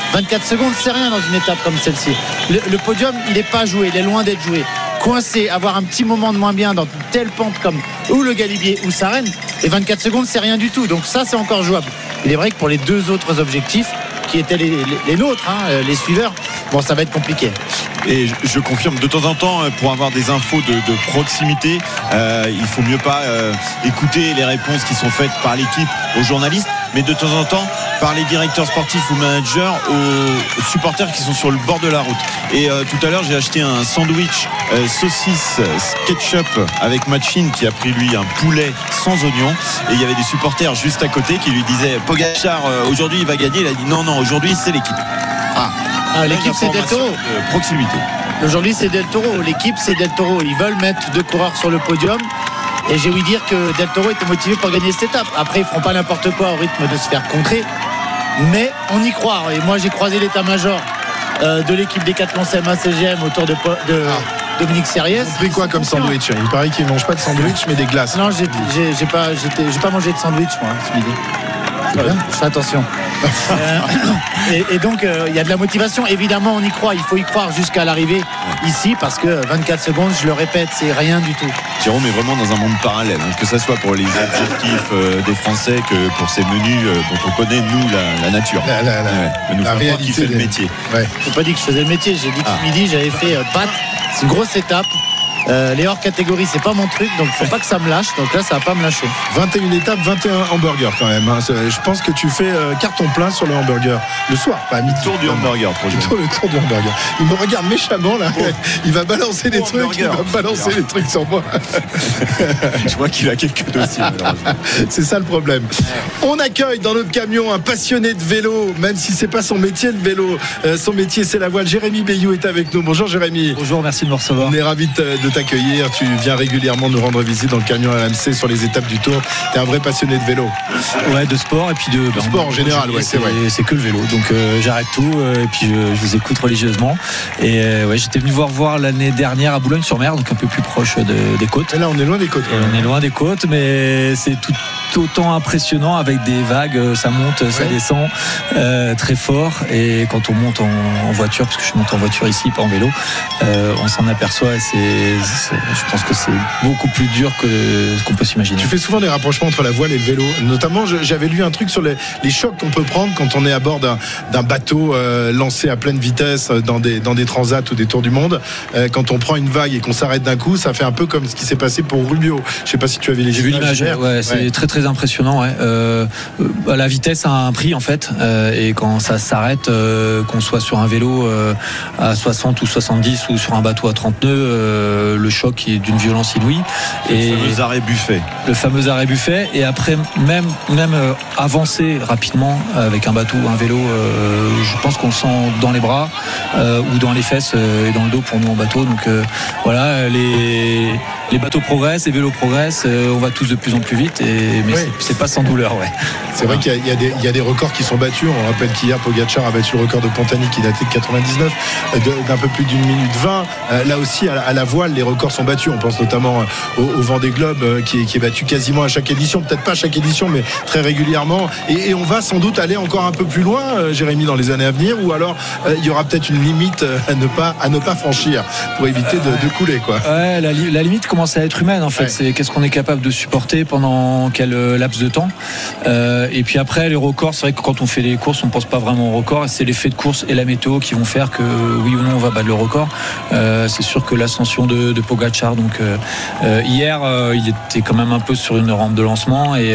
24 secondes, c'est rien dans une étape comme celle-ci. Le podium, il n'est pas joué, il est loin d'être joué. Coincé, avoir un petit moment de moins bien dans une telle pente comme ou le Galibier ou Sarenne, et 24 secondes, c'est rien du tout. Donc ça, c'est encore jouable. Il est vrai que pour les deux autres objectifs, qui étaient les nôtres, les suiveurs, bon, ça va être compliqué. Et je confirme, de temps en temps, pour avoir des infos de proximité, il faut mieux pas écouter les réponses qui sont faites par l'équipe aux journalistes, mais de temps en temps par les directeurs sportifs ou managers aux supporters qui sont sur le bord de la route. Et tout à l'heure, j'ai acheté un sandwich saucisse ketchup avec Machine qui a pris lui un poulet sans oignon, et il y avait des supporters juste à côté qui lui disaient Pogačar aujourd'hui il va gagner. Il a dit non, aujourd'hui c'est l'équipe. L'équipe c'est Del Toro. Proximité. Aujourd'hui c'est Del Toro. L'équipe c'est Del Toro. Ils veulent mettre 2 coureurs sur le podium. Et j'ai ouï dire que Del Toro était motivé pour gagner cette étape. Après ils feront pas n'importe quoi au rythme de se faire contrer. Mais on y croit. Et moi j'ai croisé l'état-major de l'équipe des 4 CMA CGM autour de Dominique Sériès. Vous pris quoi comme sandwich? Il paraît qu'ils ne mangent pas de sandwich mais des glaces. Non, j'ai pas mangé de sandwich moi ce midi. Voilà, fais attention. Et donc il y a de la motivation, évidemment on y croit, il faut y croire jusqu'à l'arrivée ici, parce que 24 secondes, je le répète, c'est rien du tout. Jérôme est vraiment dans un monde parallèle, que ce soit pour les objectifs des Français que pour ces menus dont on connaît nous la nature. La réalité qui fait le métier. J'ai pas dit que je faisais le métier, j'ai dit que ce midi j'avais fait pâtes, c'est une grosse étape. Les hors catégories c'est pas mon truc, donc faut pas que ça me lâche, donc là ça va pas me lâcher. 21 étapes, 21 hamburgers quand même, Je pense que tu fais carton plein sur le hamburger le soir, pas à midi. Tour du hamburger pour le tour du hamburger. Il me regarde méchamment là. Il va balancer des trucs, les trucs sur moi. Je vois qu'il a quelques dossiers. C'est ça le problème. On accueille dans notre camion un passionné de vélo, même si c'est pas son métier le vélo. Son métier c'est la voile. Jérémy Bayou est avec nous. Bonjour Jérémy. Bonjour, merci de me recevoir. On est ravis de t'accueillir. Tu viens régulièrement nous rendre visite dans le camion RMC sur les étapes du Tour. Tu es un vrai passionné de vélo. Ouais, de sport et puis de sport en général. Ouais, c'est vrai. C'est que le vélo. Donc j'arrête tout et puis je vous écoute religieusement. Et j'étais venu voir l'année dernière à Boulogne-sur-Mer, donc un peu plus proche des côtes. Et là, on est loin des côtes. On est loin des côtes, mais c'est tout autant impressionnant avec des vagues. Ça monte, ça descend très fort. Et quand on monte en voiture, parce que je monte en voiture ici, pas en vélo, on s'en aperçoit. Et je pense que c'est beaucoup plus dur que ce qu'on peut s'imaginer. Tu fais souvent des rapprochements entre la voile et le vélo. Notamment, j'avais lu un truc sur les chocs qu'on peut prendre quand on est à bord d'un bateau lancé à pleine vitesse dans des transats ou des tours du monde. Quand on prend une vague et qu'on s'arrête d'un coup, ça fait un peu comme ce qui s'est passé pour Rubio. Je sais pas si tu avais les images. C'est très très impressionnant. La vitesse a un prix en fait, et quand ça s'arrête, qu'on soit sur un vélo à 60 ou 70 ou sur un bateau à 30 nœuds, le choc qui est d'une violence inouïe. Le fameux arrêt buffet. Le fameux arrêt buffet. Et après, même avancer rapidement avec un bateau ou un vélo, je pense qu'on le sent dans les bras ou dans les fesses et dans le dos pour nous en bateau. Donc voilà, les bateaux progressent, les vélos progressent, on va tous de plus en plus vite, mais c'est pas sans douleur. C'est vrai qu'il y a des records qui sont battus. On rappelle qu'hier Pogačar a battu le record de Pantani qui datait de 99, d'un peu plus d'une minute 20. Là aussi à la voile, les records sont battus. On pense notamment au Vendée Globe qui est battu quasiment à chaque édition, peut-être pas à chaque édition mais très régulièrement, et on va sans doute aller encore un peu plus loin, Jérémy, dans les années à venir, ou alors il y aura peut-être une limite à ne pas franchir pour éviter de couler quoi. La limite commence à être humaine en fait. C'est qu'est-ce qu'on est capable de supporter pendant quel laps de temps, et puis après les records, c'est vrai que quand on fait les courses on pense pas vraiment au record, c'est l'effet de course et la météo qui vont faire que oui ou non on va battre le record. C'est sûr que l'ascension de Pogačar, donc hier il était quand même un peu sur une rampe de lancement et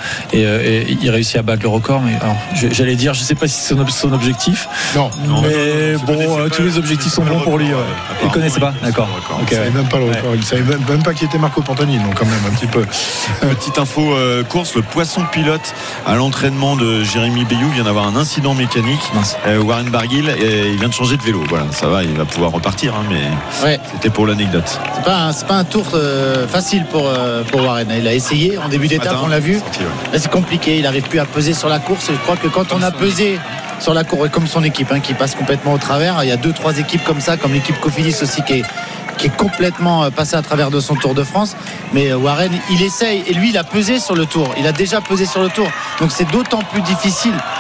il réussit à battre le record, mais alors, j'allais dire, je sais pas si c'est son objectif. Non, mais tous les objectifs sont bons pour lui. Il connaissait pas, d'accord. Il savait même pas le record. Il savait même pas qui était Marco Pantani, donc quand même un petit peu. Petite info course, le poisson pilote à l'entraînement de Jérémy Bayou vient d'avoir un incident mécanique. Warren Barguil, il vient de changer de vélo. Voilà, ça va, il va pouvoir repartir, mais c'était pour l'anecdote. C'est pas un tour facile pour Warren. Il a essayé en début d'étape, on l'a vu. Là, c'est compliqué, il n'arrive plus à peser sur la course. Je crois que quand on a pesé sur la course, comme son équipe qui passe complètement au travers, il y a 2-3 équipes comme ça, comme l'équipe Cofidis aussi qui est complètement passé à travers de son Tour de France. Mais Warren, il essaye, et lui il a pesé sur le Tour, il a déjà pesé sur le Tour, donc c'est d'autant plus difficile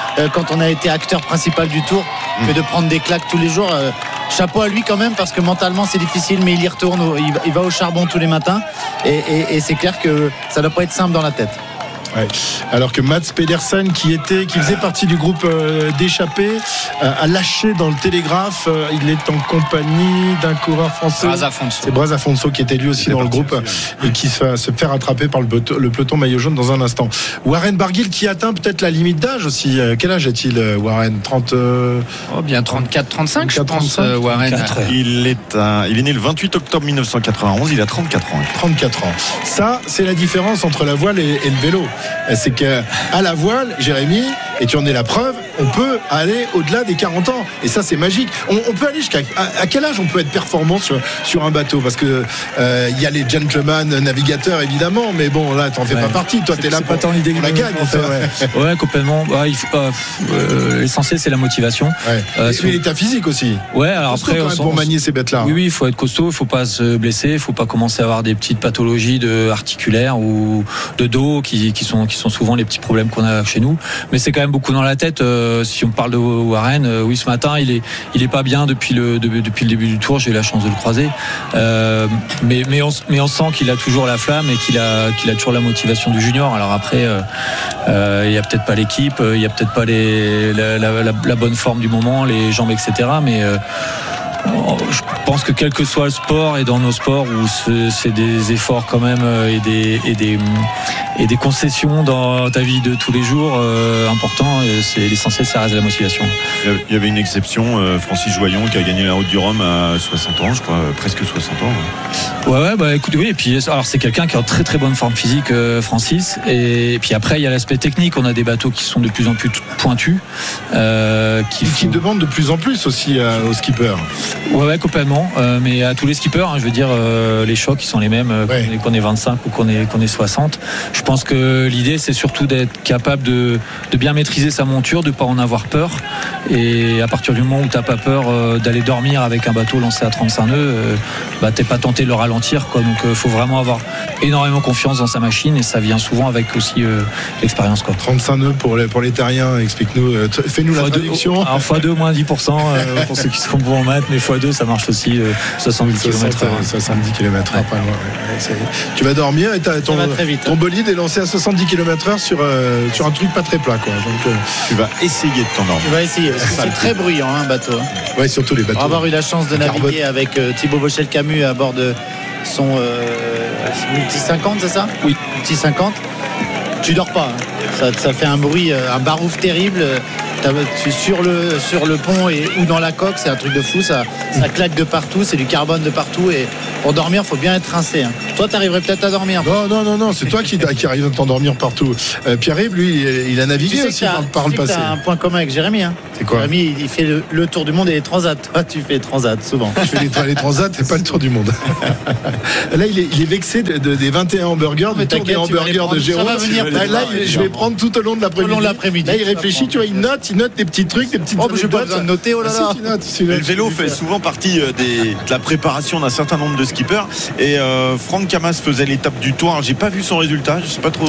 quand on a été acteur principal du Tour que de prendre des claques tous les jours. Chapeau à lui quand même, parce que mentalement c'est difficile, mais il y retourne, il va au charbon tous les matins, et c'est clair que ça ne doit pas être simple dans la tête. Ouais. Alors que Mats Pedersen, qui faisait partie du groupe d'échappés, a lâché dans le Télégraphe. Il est en compagnie d'un coureur français. C'est Braz Afonso qui était lui aussi dans le groupe et qui se fait rattraper par le peloton maillot jaune dans un instant. Warren Barguil qui atteint peut-être la limite d'âge aussi. Quel âge a-t-il, Warren? 30 bien 34-35 je pense. 35, Warren. 34. Il est né le 28 octobre 1991. Il a 34 ans. 34 ans. Ça, c'est la différence entre la voile et le vélo. C'est qu'à la voile, Jérémy, et tu en es la preuve, on peut aller au-delà des 40 ans. Et ça, c'est magique. On peut aller jusqu'à quel âge on peut être performant sur un bateau? Parce que y a les gentlemen navigateurs, évidemment, mais bon, là, t'en fais pas partie. Toi, t'es là pour tant l'idée la gagne. Ouais, complètement. L'essentiel, c'est la motivation. Et l'état physique aussi. Ouais, alors costaud après, quand même pour manier ces bêtes-là. Oui, il faut être costaud, il faut pas se blesser, il faut pas commencer à avoir des petites pathologies articulaires ou de dos qui sont souvent les petits problèmes qu'on a chez nous. Mais c'est quand même beaucoup dans la tête. Si on parle de Warren, oui, ce matin, il est pas bien depuis le début du Tour. J'ai eu la chance de le croiser. Mais on sent qu'il a toujours la flamme et qu'il a toujours la motivation du junior. Alors après, il y a peut-être pas l'équipe, il y a peut-être pas la bonne forme du moment, les jambes, etc. Mais je pense que quel que soit le sport, et dans nos sports où c'est des efforts quand même et des concessions dans ta vie de tous les jours importants, c'est l'essentiel, ça reste la motivation. Il y avait une exception, Francis Joyon, qui a gagné la Route du Rhum à 60 ans, je crois, presque 60 ans. Ouais, bah écoute, oui, et puis alors c'est quelqu'un qui a une très très bonne forme physique, Francis, et puis après il y a l'aspect technique. On a des bateaux qui sont de plus en plus pointus, qui demandent de plus en plus aussi aux skippers. Ouais, complètement. Mais à tous les skippers, je veux dire, les chocs, ils sont les mêmes qu'on est 25 ou qu'on est 60. Je pense que l'idée, c'est surtout d'être capable de bien maîtriser sa monture, de pas en avoir peur. Et à partir du moment où t'as pas peur d'aller dormir avec un bateau lancé à 35 nœuds, t'es pas tenté de le ralentir, quoi. Donc, faut vraiment avoir énormément confiance dans sa machine, et ça vient souvent avec aussi l'expérience, quoi. 35 nœuds pour les terriens, explique-nous, fais-nous la traduction. Alors, x2 moins 10% pour ceux qui sont bons en maths, mais x2 ça marche aussi, 70 km/h. 70 km/h, pas loin. Tu vas dormir et ton bolide est lancé à 70 km/h sur un truc pas très plat, quoi. Donc, tu vas essayer de t'endormir. Tu vas essayer, parce que c'est très bruyant, un bateau. Ouais, surtout les bateaux. Pour avoir eu la chance de naviguer avec Thibaut Vauchel-Camus à bord de son Multi 50, c'est ça? Oui. Multi 50. Tu dors pas. Ça fait un bruit, un barouf terrible. Sur le pont ou dans la coque, c'est un truc de fou. Ça claque de partout, c'est du carbone de partout. Et pour dormir, il faut bien être rincé. Toi, tu arriverais peut-être à dormir. Non, c'est toi qui arrive à t'endormir partout. Pierre-Yves, lui, il a navigué aussi par le passé. Tu as un point commun avec Jérémy. C'est quoi? Jérémy, il fait le tour du monde et les transats. Toi, tu fais les transats souvent. Je fais les transats et pas le tour du monde. Là, il est vexé des 21 hamburgers, du tour des hamburgers de Jérôme. Là, je vais prendre tout au long de l'après-midi. Là, il réfléchit, tu vois, il note des petits trucs, des petites anecdotes. J'ai pas besoin de noter, oh là là. Le vélo fait souvent partie de la préparation d'un certain nombre de skippers. Et Franck Camas faisait l'étape du Tour. Alors, j'ai pas vu son résultat, je sais pas trop.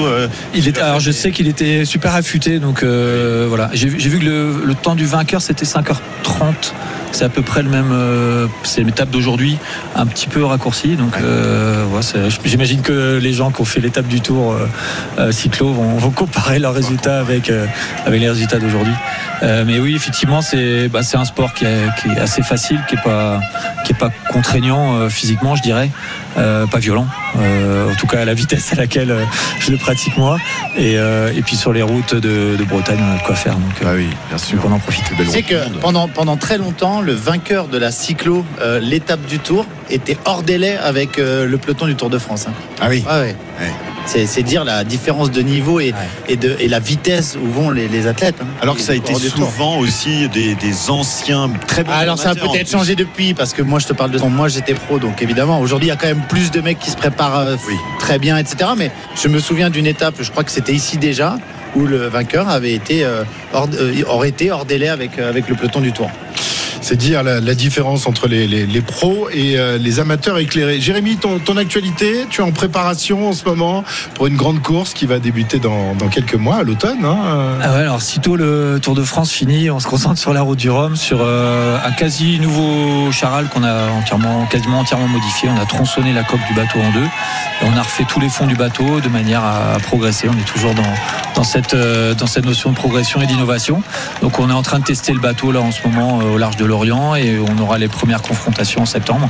Je sais qu'il était super affûté, donc voilà. J'ai vu que le temps du vainqueur, c'était 5h30. C'est à peu près le même. C'est l'étape d'aujourd'hui, un petit peu raccourci. Donc, j'imagine que les gens qui ont fait l'étape du Tour cyclo vont comparer leurs résultats avec les résultats d'aujourd'hui. Mais oui, effectivement, c'est un sport qui est assez facile, qui est pas contraignant physiquement, je dirais, pas violent. En tout cas, à la vitesse à laquelle je le pratique moi. Et puis sur les routes de Bretagne, on a de quoi faire. Donc, oui, bien sûr. Donc on en profite. C'est que pendant très longtemps, le vainqueur de la cyclo, l'étape du Tour, était hors délai avec le peloton du Tour de France. Ah oui. Ouais. C'est dire la différence de niveau et la vitesse où vont les athlètes. Alors que ça a été souvent aussi des anciens très bons. Alors ça a peut-être changé depuis, parce que moi je te parle de quand moi j'étais pro, donc évidemment aujourd'hui il y a quand même plus de mecs qui se préparent très bien, etc. Mais je me souviens d'une étape, je crois que c'était ici déjà, où le vainqueur aurait été hors délai avec le peloton du Tour. C'est dire la différence entre les pros et les amateurs éclairés. Jérémy, ton actualité, tu es en préparation en ce moment pour une grande course qui va débuter dans quelques mois, à l'automne. Ah ouais, alors sitôt le Tour de France fini, on se concentre sur la route du Rhum, sur un quasi nouveau charal qu'on a quasiment entièrement modifié. On a tronçonné la coque du bateau en deux et on a refait tous les fonds du bateau de manière à progresser. On est toujours dans cette notion de progression et d'innovation. Donc on est en train de tester le bateau là en ce moment au large de l'Orient et on aura les premières confrontations en septembre.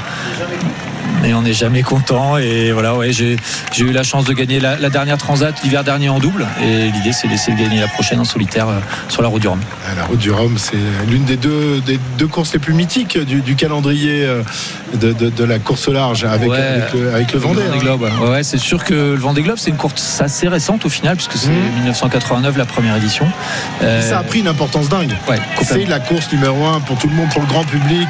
Mais on n'est jamais content et voilà, ouais, j'ai eu la chance de gagner la dernière Transat l'hiver dernier en double et l'idée c'est d'essayer de gagner la prochaine en solitaire sur la route du Rhum. La route du Rhum, c'est l'une des deux courses les plus mythiques du calendrier de la course au large avec le Vendée. Le Globe, ouais, c'est sûr que le Vendée Globe c'est une course assez récente au final puisque c'est 1989 la première édition. Ça a pris une importance dingue. Ouais, c'est la course numéro 1 pour tout le monde, pour le grand public.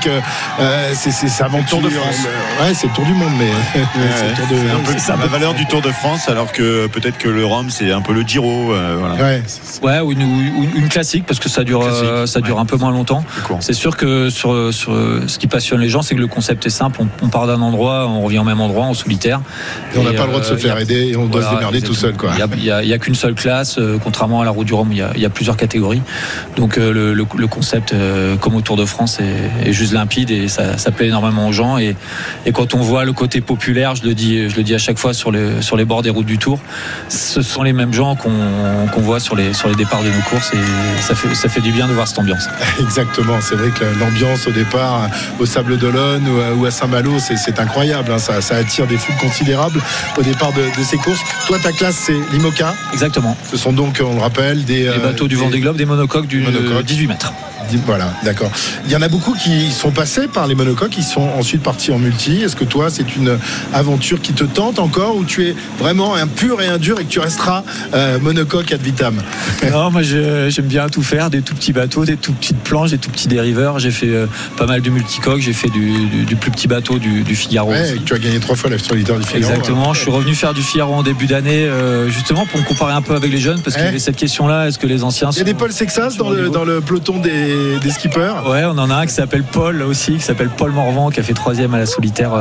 C'est avant Tour de France. Ouais, c'est le Tour du monde, mais c'est un peu la valeur du Tour de France, alors que peut-être que le Rhum c'est un peu le Giro. Voilà. Ou une classique parce que ça dure un peu moins longtemps. C'est sûr que sur ce qui passionne les gens, c'est que le concept est simple. On part d'un endroit, on revient au même endroit en solitaire. Et on n'a pas le droit de se faire aider et on doit se démerder tout seul. Il y a qu'une seule classe, contrairement à la route du Rhum, il y a plusieurs catégories. Donc le concept, comme au Tour de France, est juste limpide et ça plaît énormément aux gens. Et quand on voit le côté populaire, je le dis à chaque fois sur les bords des routes du Tour, ce sont les mêmes gens qu'on voit sur les départs de nos courses et ça fait du bien de voir cette ambiance. Exactement, c'est vrai que l'ambiance au départ au Sable d'Olonne ou à Saint-Malo, c'est incroyable, hein. Ça attire des foules considérables au départ de ces courses. Toi, ta classe, c'est l'IMOCA. Exactement. Ce sont donc, on le rappelle, des bateaux du Vendée Globe, des monocoques du 18 mètres. Voilà, d'accord. Il y en a beaucoup qui sont passés par les monocoques, qui sont ensuite partis en multi. Est-ce que toi, c'est une aventure qui te tente encore ou tu es vraiment un pur et un dur et que tu resteras monocoque ad vitam? Non, moi j'aime bien tout faire, des tout petits bateaux, des tout petites planches, des tout petits dériveurs. J'ai fait pas mal de multicoques, j'ai fait du plus petit bateau du Figaro. Ouais, tu as gagné 3 fois la solitaire du Figaro. Exactement, je suis revenu faire du Figaro en début d'année, justement pour me comparer un peu avec les jeunes, parce qu'il y avait cette question-là, est-ce que les anciens... Il y a des Paul Sexas dans le peloton des skippers. Ouais, on en a un qui s'appelle Paul aussi, qui s'appelle Paul Morvan, qui a fait 3e à la solitaire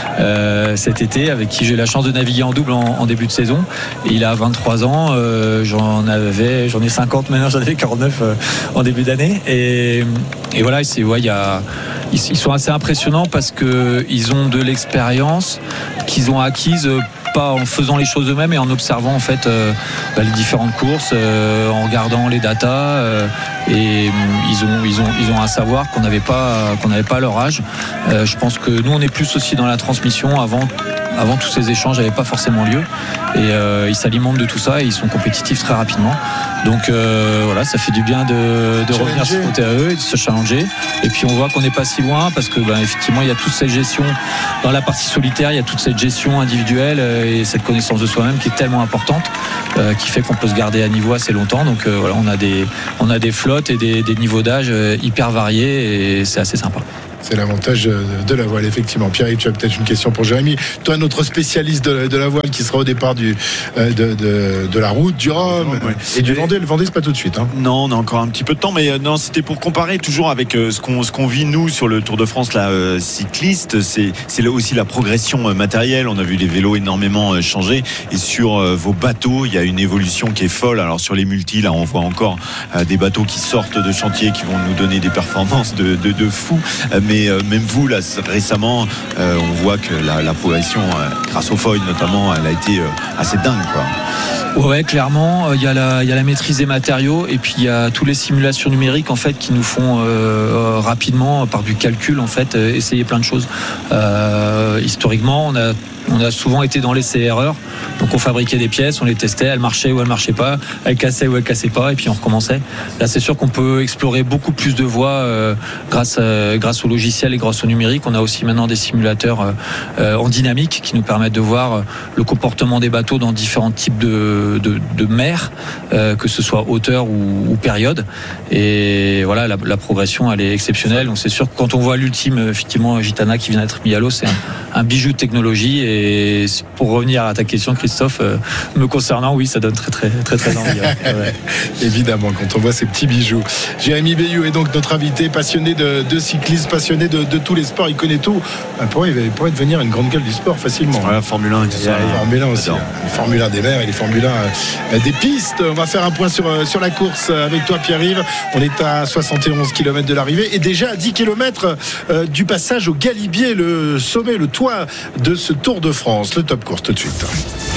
cet été, avec qui j'ai eu la chance de naviguer en double en début de saison. Et il a 23 ans, j'en ai 50 maintenant, j'en avais 49 en début d'année. Et voilà, ils sont assez impressionnants parce qu'ils ont de l'expérience qu'ils ont acquise pas en faisant les choses eux-mêmes et en observant en fait les différentes courses, en regardant les datas et ils ont un savoir qu'on n'avait pas à leur âge. Je pense que nous on est plus aussi dans la transmission. Avant tous ces échanges n'avaient pas forcément lieu et ils s'alimentent de tout ça et ils sont compétitifs très rapidement. Donc voilà, ça fait du bien de revenir se frotter à eux et de se challenger. Et puis on voit qu'on n'est pas si loin parce que effectivement il y a toute cette gestion dans la partie solitaire, il y a toute cette gestion individuelle et cette connaissance de soi-même qui est tellement importante, qui fait qu'on peut se garder à niveau assez longtemps. Donc voilà, on a des flottes et des niveaux d'âge hyper variés et c'est assez sympa. C'est l'avantage de la voile, effectivement. Pierre-Yves, tu as peut-être une question pour Jérémy. Toi, notre spécialiste de la voile qui sera au départ de la route, du Rhum et du Vendée. Le Vendée, c'est pas tout de suite. Hein. Non, on a encore un petit peu de temps, mais non, c'était pour comparer toujours avec ce qu'on vit nous sur le Tour de France, cycliste. C'est aussi la progression matérielle. On a vu les vélos énormément changer. Et sur vos bateaux, il y a une évolution qui est folle. Alors sur les multis, là, on voit encore des bateaux qui sortent de chantier, qui vont nous donner des performances de fou. Mais même vous là récemment on voit que la progression grâce au foil notamment elle a été assez dingue quoi. Ouais, clairement, il y a la maîtrise des matériaux et puis il y a toutes les simulations numériques en fait qui nous font rapidement par du calcul en fait essayer plein de choses. Historiquement, on a souvent été dans l'essai-erreur. Donc on fabriquait des pièces, on les testait, elles marchaient ou elles marchaient pas, elles cassaient ou elles cassaient pas, et puis on recommençait. Là, c'est sûr qu'on peut explorer beaucoup plus de voies grâce au logiciel et grâce au numérique. On a aussi maintenant des simulateurs en dynamique qui nous permettent de voir le comportement des bateaux dans différents types de mers, que ce soit hauteur ou période. Et voilà, la progression, elle est exceptionnelle. Donc c'est sûr que quand on voit l'ultime, effectivement, Gitana qui vient d'être mis à l'eau, c'est un bijou de technologie. Et pour revenir à ta question, Christophe, me concernant, oui, ça donne très très très très envie. Ouais. Évidemment, quand on voit ces petits bijoux. Jérémy Bayou est donc notre invité, passionné de cyclisme, passionné de tous les sports. Il connaît tout. Il pourrait devenir une grande gueule du sport facilement. Ouais, Formule 1 et tout ça. Formule 1 aussi. Les Formule 1 des mers et les Formule 1 des pistes. On va faire un point sur la course avec toi, Pierre-Yves. On est à 71 km de l'arrivée et déjà à 10 km du passage au Galibier, le sommet, le toit de ce Tour de France. Le top course tout de suite.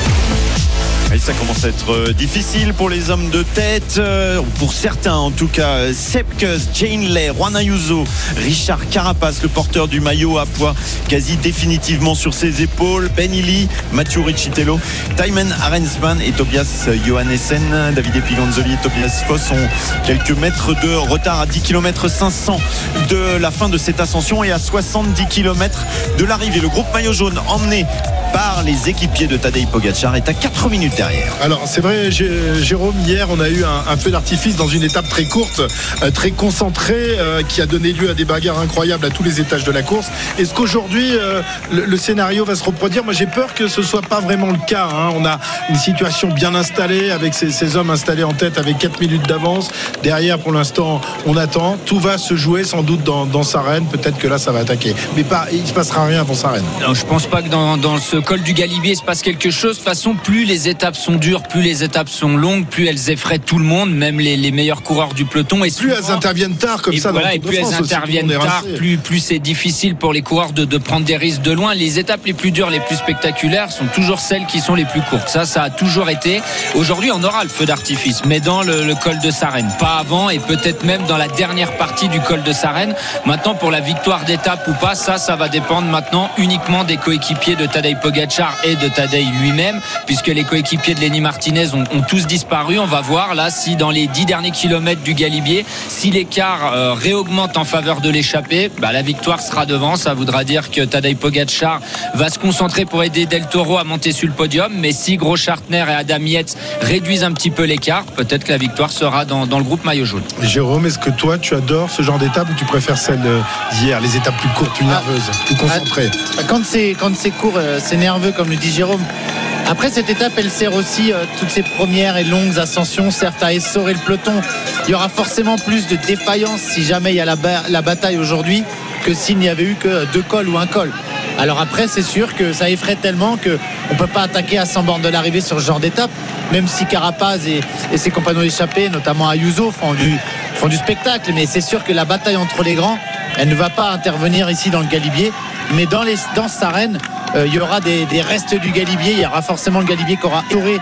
Et ça commence à être difficile pour les hommes de tête, pour certains en tout cas. Sepp Kuss, Jane Lay, Juan Ayuso, Richard Carapace, le porteur du maillot à poids quasi définitivement sur ses épaules, Ben Illy, Mathieu Riccitello, Thymen Arensman et Tobias Johannessen. Davide Piganzoli et Tobias Foss ont quelques mètres de retard à 10 km 500 de la fin de cette ascension et à 70 km de l'arrivée. Le groupe maillot jaune emmené par les équipiers de Tadej Pogačar est à 4 minutes derrière. Alors c'est vrai, Jérôme, hier on a eu un feu d'artifice dans une étape très courte, très concentrée, qui a donné lieu à des bagarres incroyables à tous les étages de la course. Est-ce qu'aujourd'hui le scénario va se reproduire? Moi j'ai peur que ce soit pas vraiment le cas, hein. On a une situation bien installée avec ces hommes installés en tête avec 4 minutes d'avance. Derrière pour l'instant on attend, tout va se jouer sans doute dans Sarenne. Peut-être que là ça va attaquer, mais il ne se passera rien pour Sarenne. Non, je pense pas que dans ce col du Galibier il se passe quelque chose. De toute façon, plus les étapes sont dures, plus les étapes sont longues, plus elles effraient tout le monde, même les meilleurs coureurs du peloton. Et plus elles interviennent tard comme ça. Voilà, et plus elles interviennent tard, plus c'est difficile pour les coureurs de prendre des risques de loin. Les étapes les plus dures, les plus spectaculaires sont toujours celles qui sont les plus courtes. Ça a toujours été. Aujourd'hui, on aura le feu d'artifice, mais dans le col de Sarenne, pas avant, et peut-être même dans la dernière partie du col de Sarenne. Maintenant, pour la victoire d'étape ou pas, ça va dépendre maintenant uniquement des coéquipiers de Tadej Pogačar et de Tadej lui-même, puisque les coéquipiers de Lenny Martinez ont tous disparu. On va voir là si dans les 10 derniers kilomètres du Galibier, si l'écart réaugmente en faveur de l'échappée, la victoire sera devant. Ça voudra dire que Tadej Pogačar va se concentrer pour aider Del Toro à monter sur le podium, mais si Großschartner et Adam Yates réduisent un petit peu l'écart, peut-être que la victoire sera dans le groupe maillot jaune. Jérôme, est-ce que toi tu adores ce genre d'étape ou tu préfères celle d'hier, les étapes plus courtes, plus nerveuses, plus concentrées? Quand c'est court, c'est nerveux comme le dit Jérôme. Après cette étape, elle sert aussi toutes ces premières et longues ascensions, certes à essorer le peloton. Il y aura forcément plus de défaillance si jamais il y a la bataille aujourd'hui que s'il n'y avait eu que 2 cols ou un col. Alors après, c'est sûr que ça effraie tellement qu'on ne peut pas attaquer à 100 bornes de l'arrivée sur ce genre d'étape, même si Carapaz et ses compagnons d'échappée, notamment Ayuso, font du spectacle. Mais c'est sûr que la bataille entre les grands, elle ne va pas intervenir ici dans le Galibier. Mais dans Sarenne, il y aura des restes du Galibier. Il y aura forcément le Galibier qui aura étoré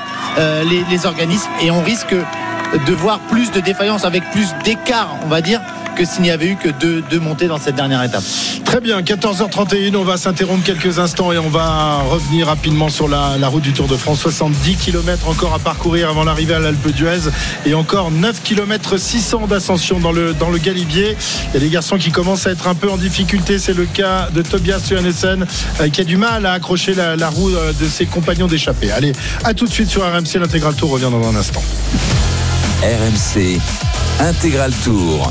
les organismes. Et on risque de voir plus de défaillance avec plus d'écart, on va dire, que s'il n'y avait eu que deux montées dans cette dernière étape. Très bien, 14h31, on va s'interrompre quelques instants et on va revenir rapidement sur la route du Tour de France. 70 km encore à parcourir avant l'arrivée à l'Alpe d'Huez et encore 9 km 600 d'ascension dans le Galibier. Il y a des garçons qui commencent à être un peu en difficulté, c'est le cas de Tobias Johannessen qui a du mal à accrocher la roue de ses compagnons d'échappée. Allez, à tout de suite sur RMC, l'Intégral Tour revient dans un instant. RMC Intégral Tour.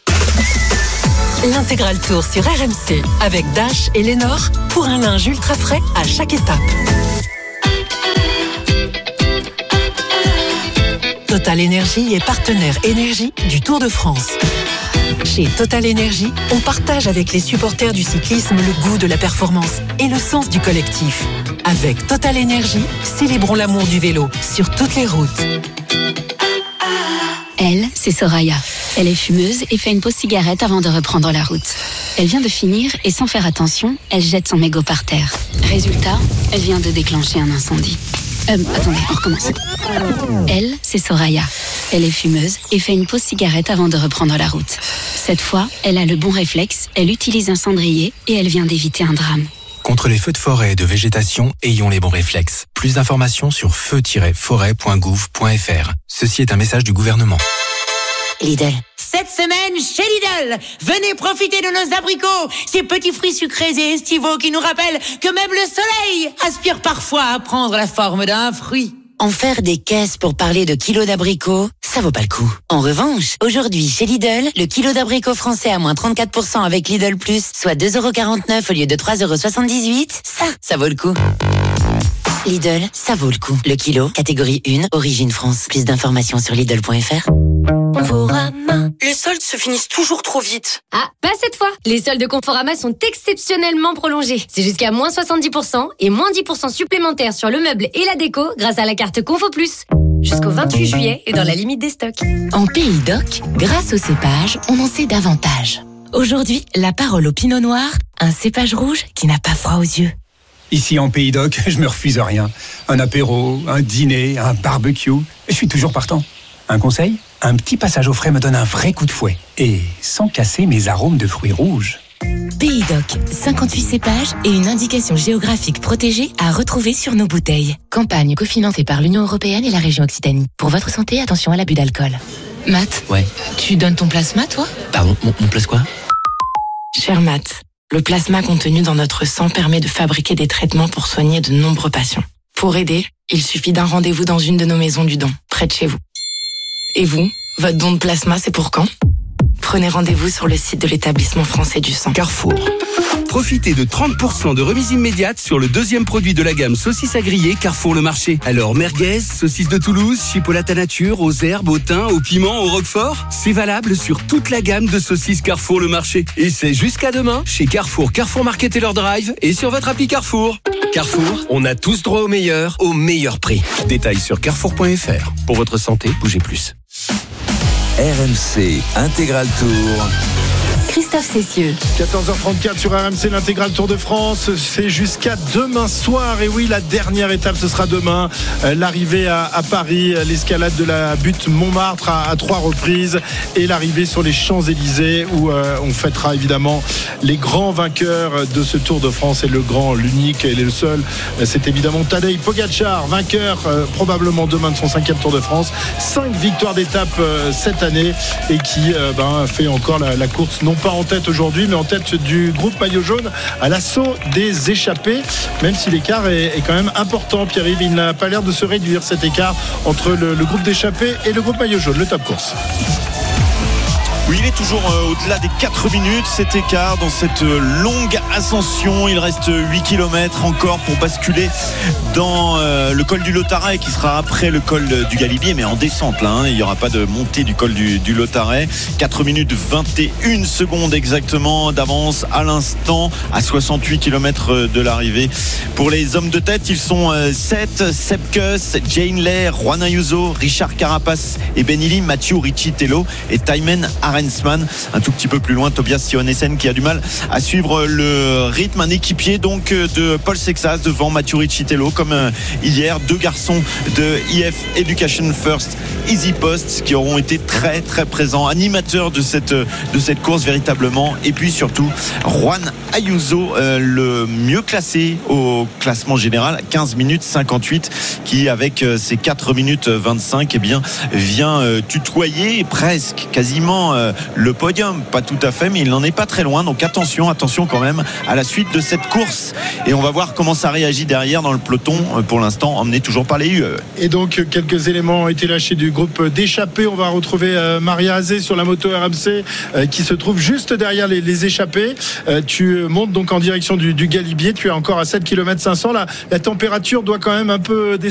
L'Intégral Tour sur RMC avec Dash et Lénore pour un linge ultra frais à chaque étape. Total Énergie est partenaire énergie du Tour de France. Chez Total Énergie, on partage avec les supporters du cyclisme le goût de la performance et le sens du collectif. Avec Total Énergie, célébrons l'amour du vélo sur toutes les routes. Elle, c'est Soraya. Elle est fumeuse et fait une pause cigarette avant de reprendre la route. Elle vient de finir et sans faire attention, elle jette son mégot par terre. Résultat, elle vient de déclencher un incendie. Attendez, on recommence. Elle, c'est Soraya. Elle est fumeuse et fait une pause cigarette avant de reprendre la route. Cette fois, elle a le bon réflexe, elle utilise un cendrier et elle vient d'éviter un drame. Contre les feux de forêt et de végétation, ayons les bons réflexes. Plus d'informations sur feu-forêt.gouv.fr. Ceci est un message du gouvernement. Lidl. Cette semaine, chez Lidl, venez profiter de nos abricots, ces petits fruits sucrés et estivaux qui nous rappellent que même le soleil aspire parfois à prendre la forme d'un fruit. En faire des caisses pour parler de kilos d'abricots, ça vaut pas le coup. En revanche, aujourd'hui, chez Lidl, le kilo d'abricots français à moins 34% avec Lidl Plus, soit 2,49€ au lieu de 3,78€, ça vaut le coup. Lidl, ça vaut le coup. Le kilo, catégorie 1, origine France. Plus d'informations sur Lidl.fr. Conforama. Les soldes se finissent toujours trop vite. Ah, pas cette fois. Les soldes de Conforama sont exceptionnellement prolongés. C'est jusqu'à moins 70% et moins 10% supplémentaires sur le meuble et la déco grâce à la carte Confo Plus. Jusqu'au 28 juillet et dans la limite des stocks. En Pays d'Oc, grâce au cépage, on en sait davantage. Aujourd'hui, la parole au Pinot Noir, un cépage rouge qui n'a pas froid aux yeux. Ici en Pays d'Oc, je me refuse rien. Un apéro, un dîner, un barbecue, je suis toujours partant. Un conseil ? Un petit passage au frais me donne un vrai coup de fouet. Et sans casser mes arômes de fruits rouges. Pays d'Oc, 58 cépages et une indication géographique protégée à retrouver sur nos bouteilles. Campagne cofinancée par l'Union Européenne et la région Occitanie. Pour votre santé, attention à l'abus d'alcool. Matt, ouais. Tu donnes ton plasma, toi ? Pardon, mon place quoi ? Cher Matt, le plasma contenu dans notre sang permet de fabriquer des traitements pour soigner de nombreux patients. Pour aider, il suffit d'un rendez-vous dans une de nos maisons du don, près de chez vous. Et vous, votre don de plasma, c'est pour quand ? Prenez rendez-vous sur le site de l'établissement français du sang. Carrefour. Profitez de 30% de remise immédiate sur le deuxième produit de la gamme saucisses à griller Carrefour le Marché. Alors merguez, saucisses de Toulouse, chipolata nature, aux herbes, au thym, au piment, au roquefort. C'est valable sur toute la gamme de saucisses Carrefour le Marché. Et c'est jusqu'à demain chez Carrefour, Carrefour Market et leur drive et sur votre appli Carrefour. Carrefour, on a tous droit au meilleur prix. Détails sur carrefour.fr. Pour votre santé, bougez plus. RMC Intégral Tour. Christophe Cessieux. 14h34 sur RMC, l'intégral Tour de France. C'est jusqu'à demain soir. Et oui, la dernière étape, ce sera demain. L'arrivée à Paris, l'escalade de la butte Montmartre à 3 reprises et l'arrivée sur les Champs-Élysées où on fêtera évidemment les grands vainqueurs de ce Tour de France. Et le grand, l'unique et le seul, c'est évidemment Tadej Pogačar, vainqueur probablement demain de son 5e Tour de France. 5 victoires d'étape cette année et qui fait encore la course non pas en tête aujourd'hui mais en tête du groupe maillot jaune à l'assaut des échappés, même si l'écart est quand même important. Pierre-Yves, il n'a pas l'air de se réduire cet écart entre le groupe d'échappés et le groupe maillot jaune, le top course. Oui, il est toujours au-delà des 4 minutes cet écart dans cette longue ascension. Il reste 8 km encore pour basculer dans le col du Lautaret qui sera après le col du Galibier, mais en descente là, il n'y aura pas de montée du col du Lautaret. 4 minutes 21 secondes exactement d'avance à l'instant à 68 km de l'arrivée. Pour les hommes de tête, ils sont 7, Sepkus, Jane Lair, Juan Ayuso, Richard Carapaz et Benili, Mathieu Ricci-Tello et Thymen Arensman. Un tout petit peu plus loin, Tobias Johannesen qui a du mal à suivre le rythme. Un équipier donc de Paul Sexas devant Mathieu Ricci-Tello comme hier. 2 garçons de IF Education First Easy Post qui auront été très très présents, animateurs de cette course véritablement. Et puis surtout Juan Ayuso, le mieux classé au classement général, 15 minutes 58, qui avec ses 4 minutes 25 vient tutoyer presque quasiment le podium, pas tout à fait mais il n'en est pas très loin, donc attention quand même à la suite de cette course et on va voir comment ça réagit derrière dans le peloton, pour l'instant emmené toujours par les UE. Et donc quelques éléments ont été lâchés du groupe d'échappés. On va retrouver Maria Azé sur la moto RMC qui se trouve juste derrière les échappés. Tu montes donc en direction du Galibier, tu es encore à 7 km 500, la température doit quand même un peu descendre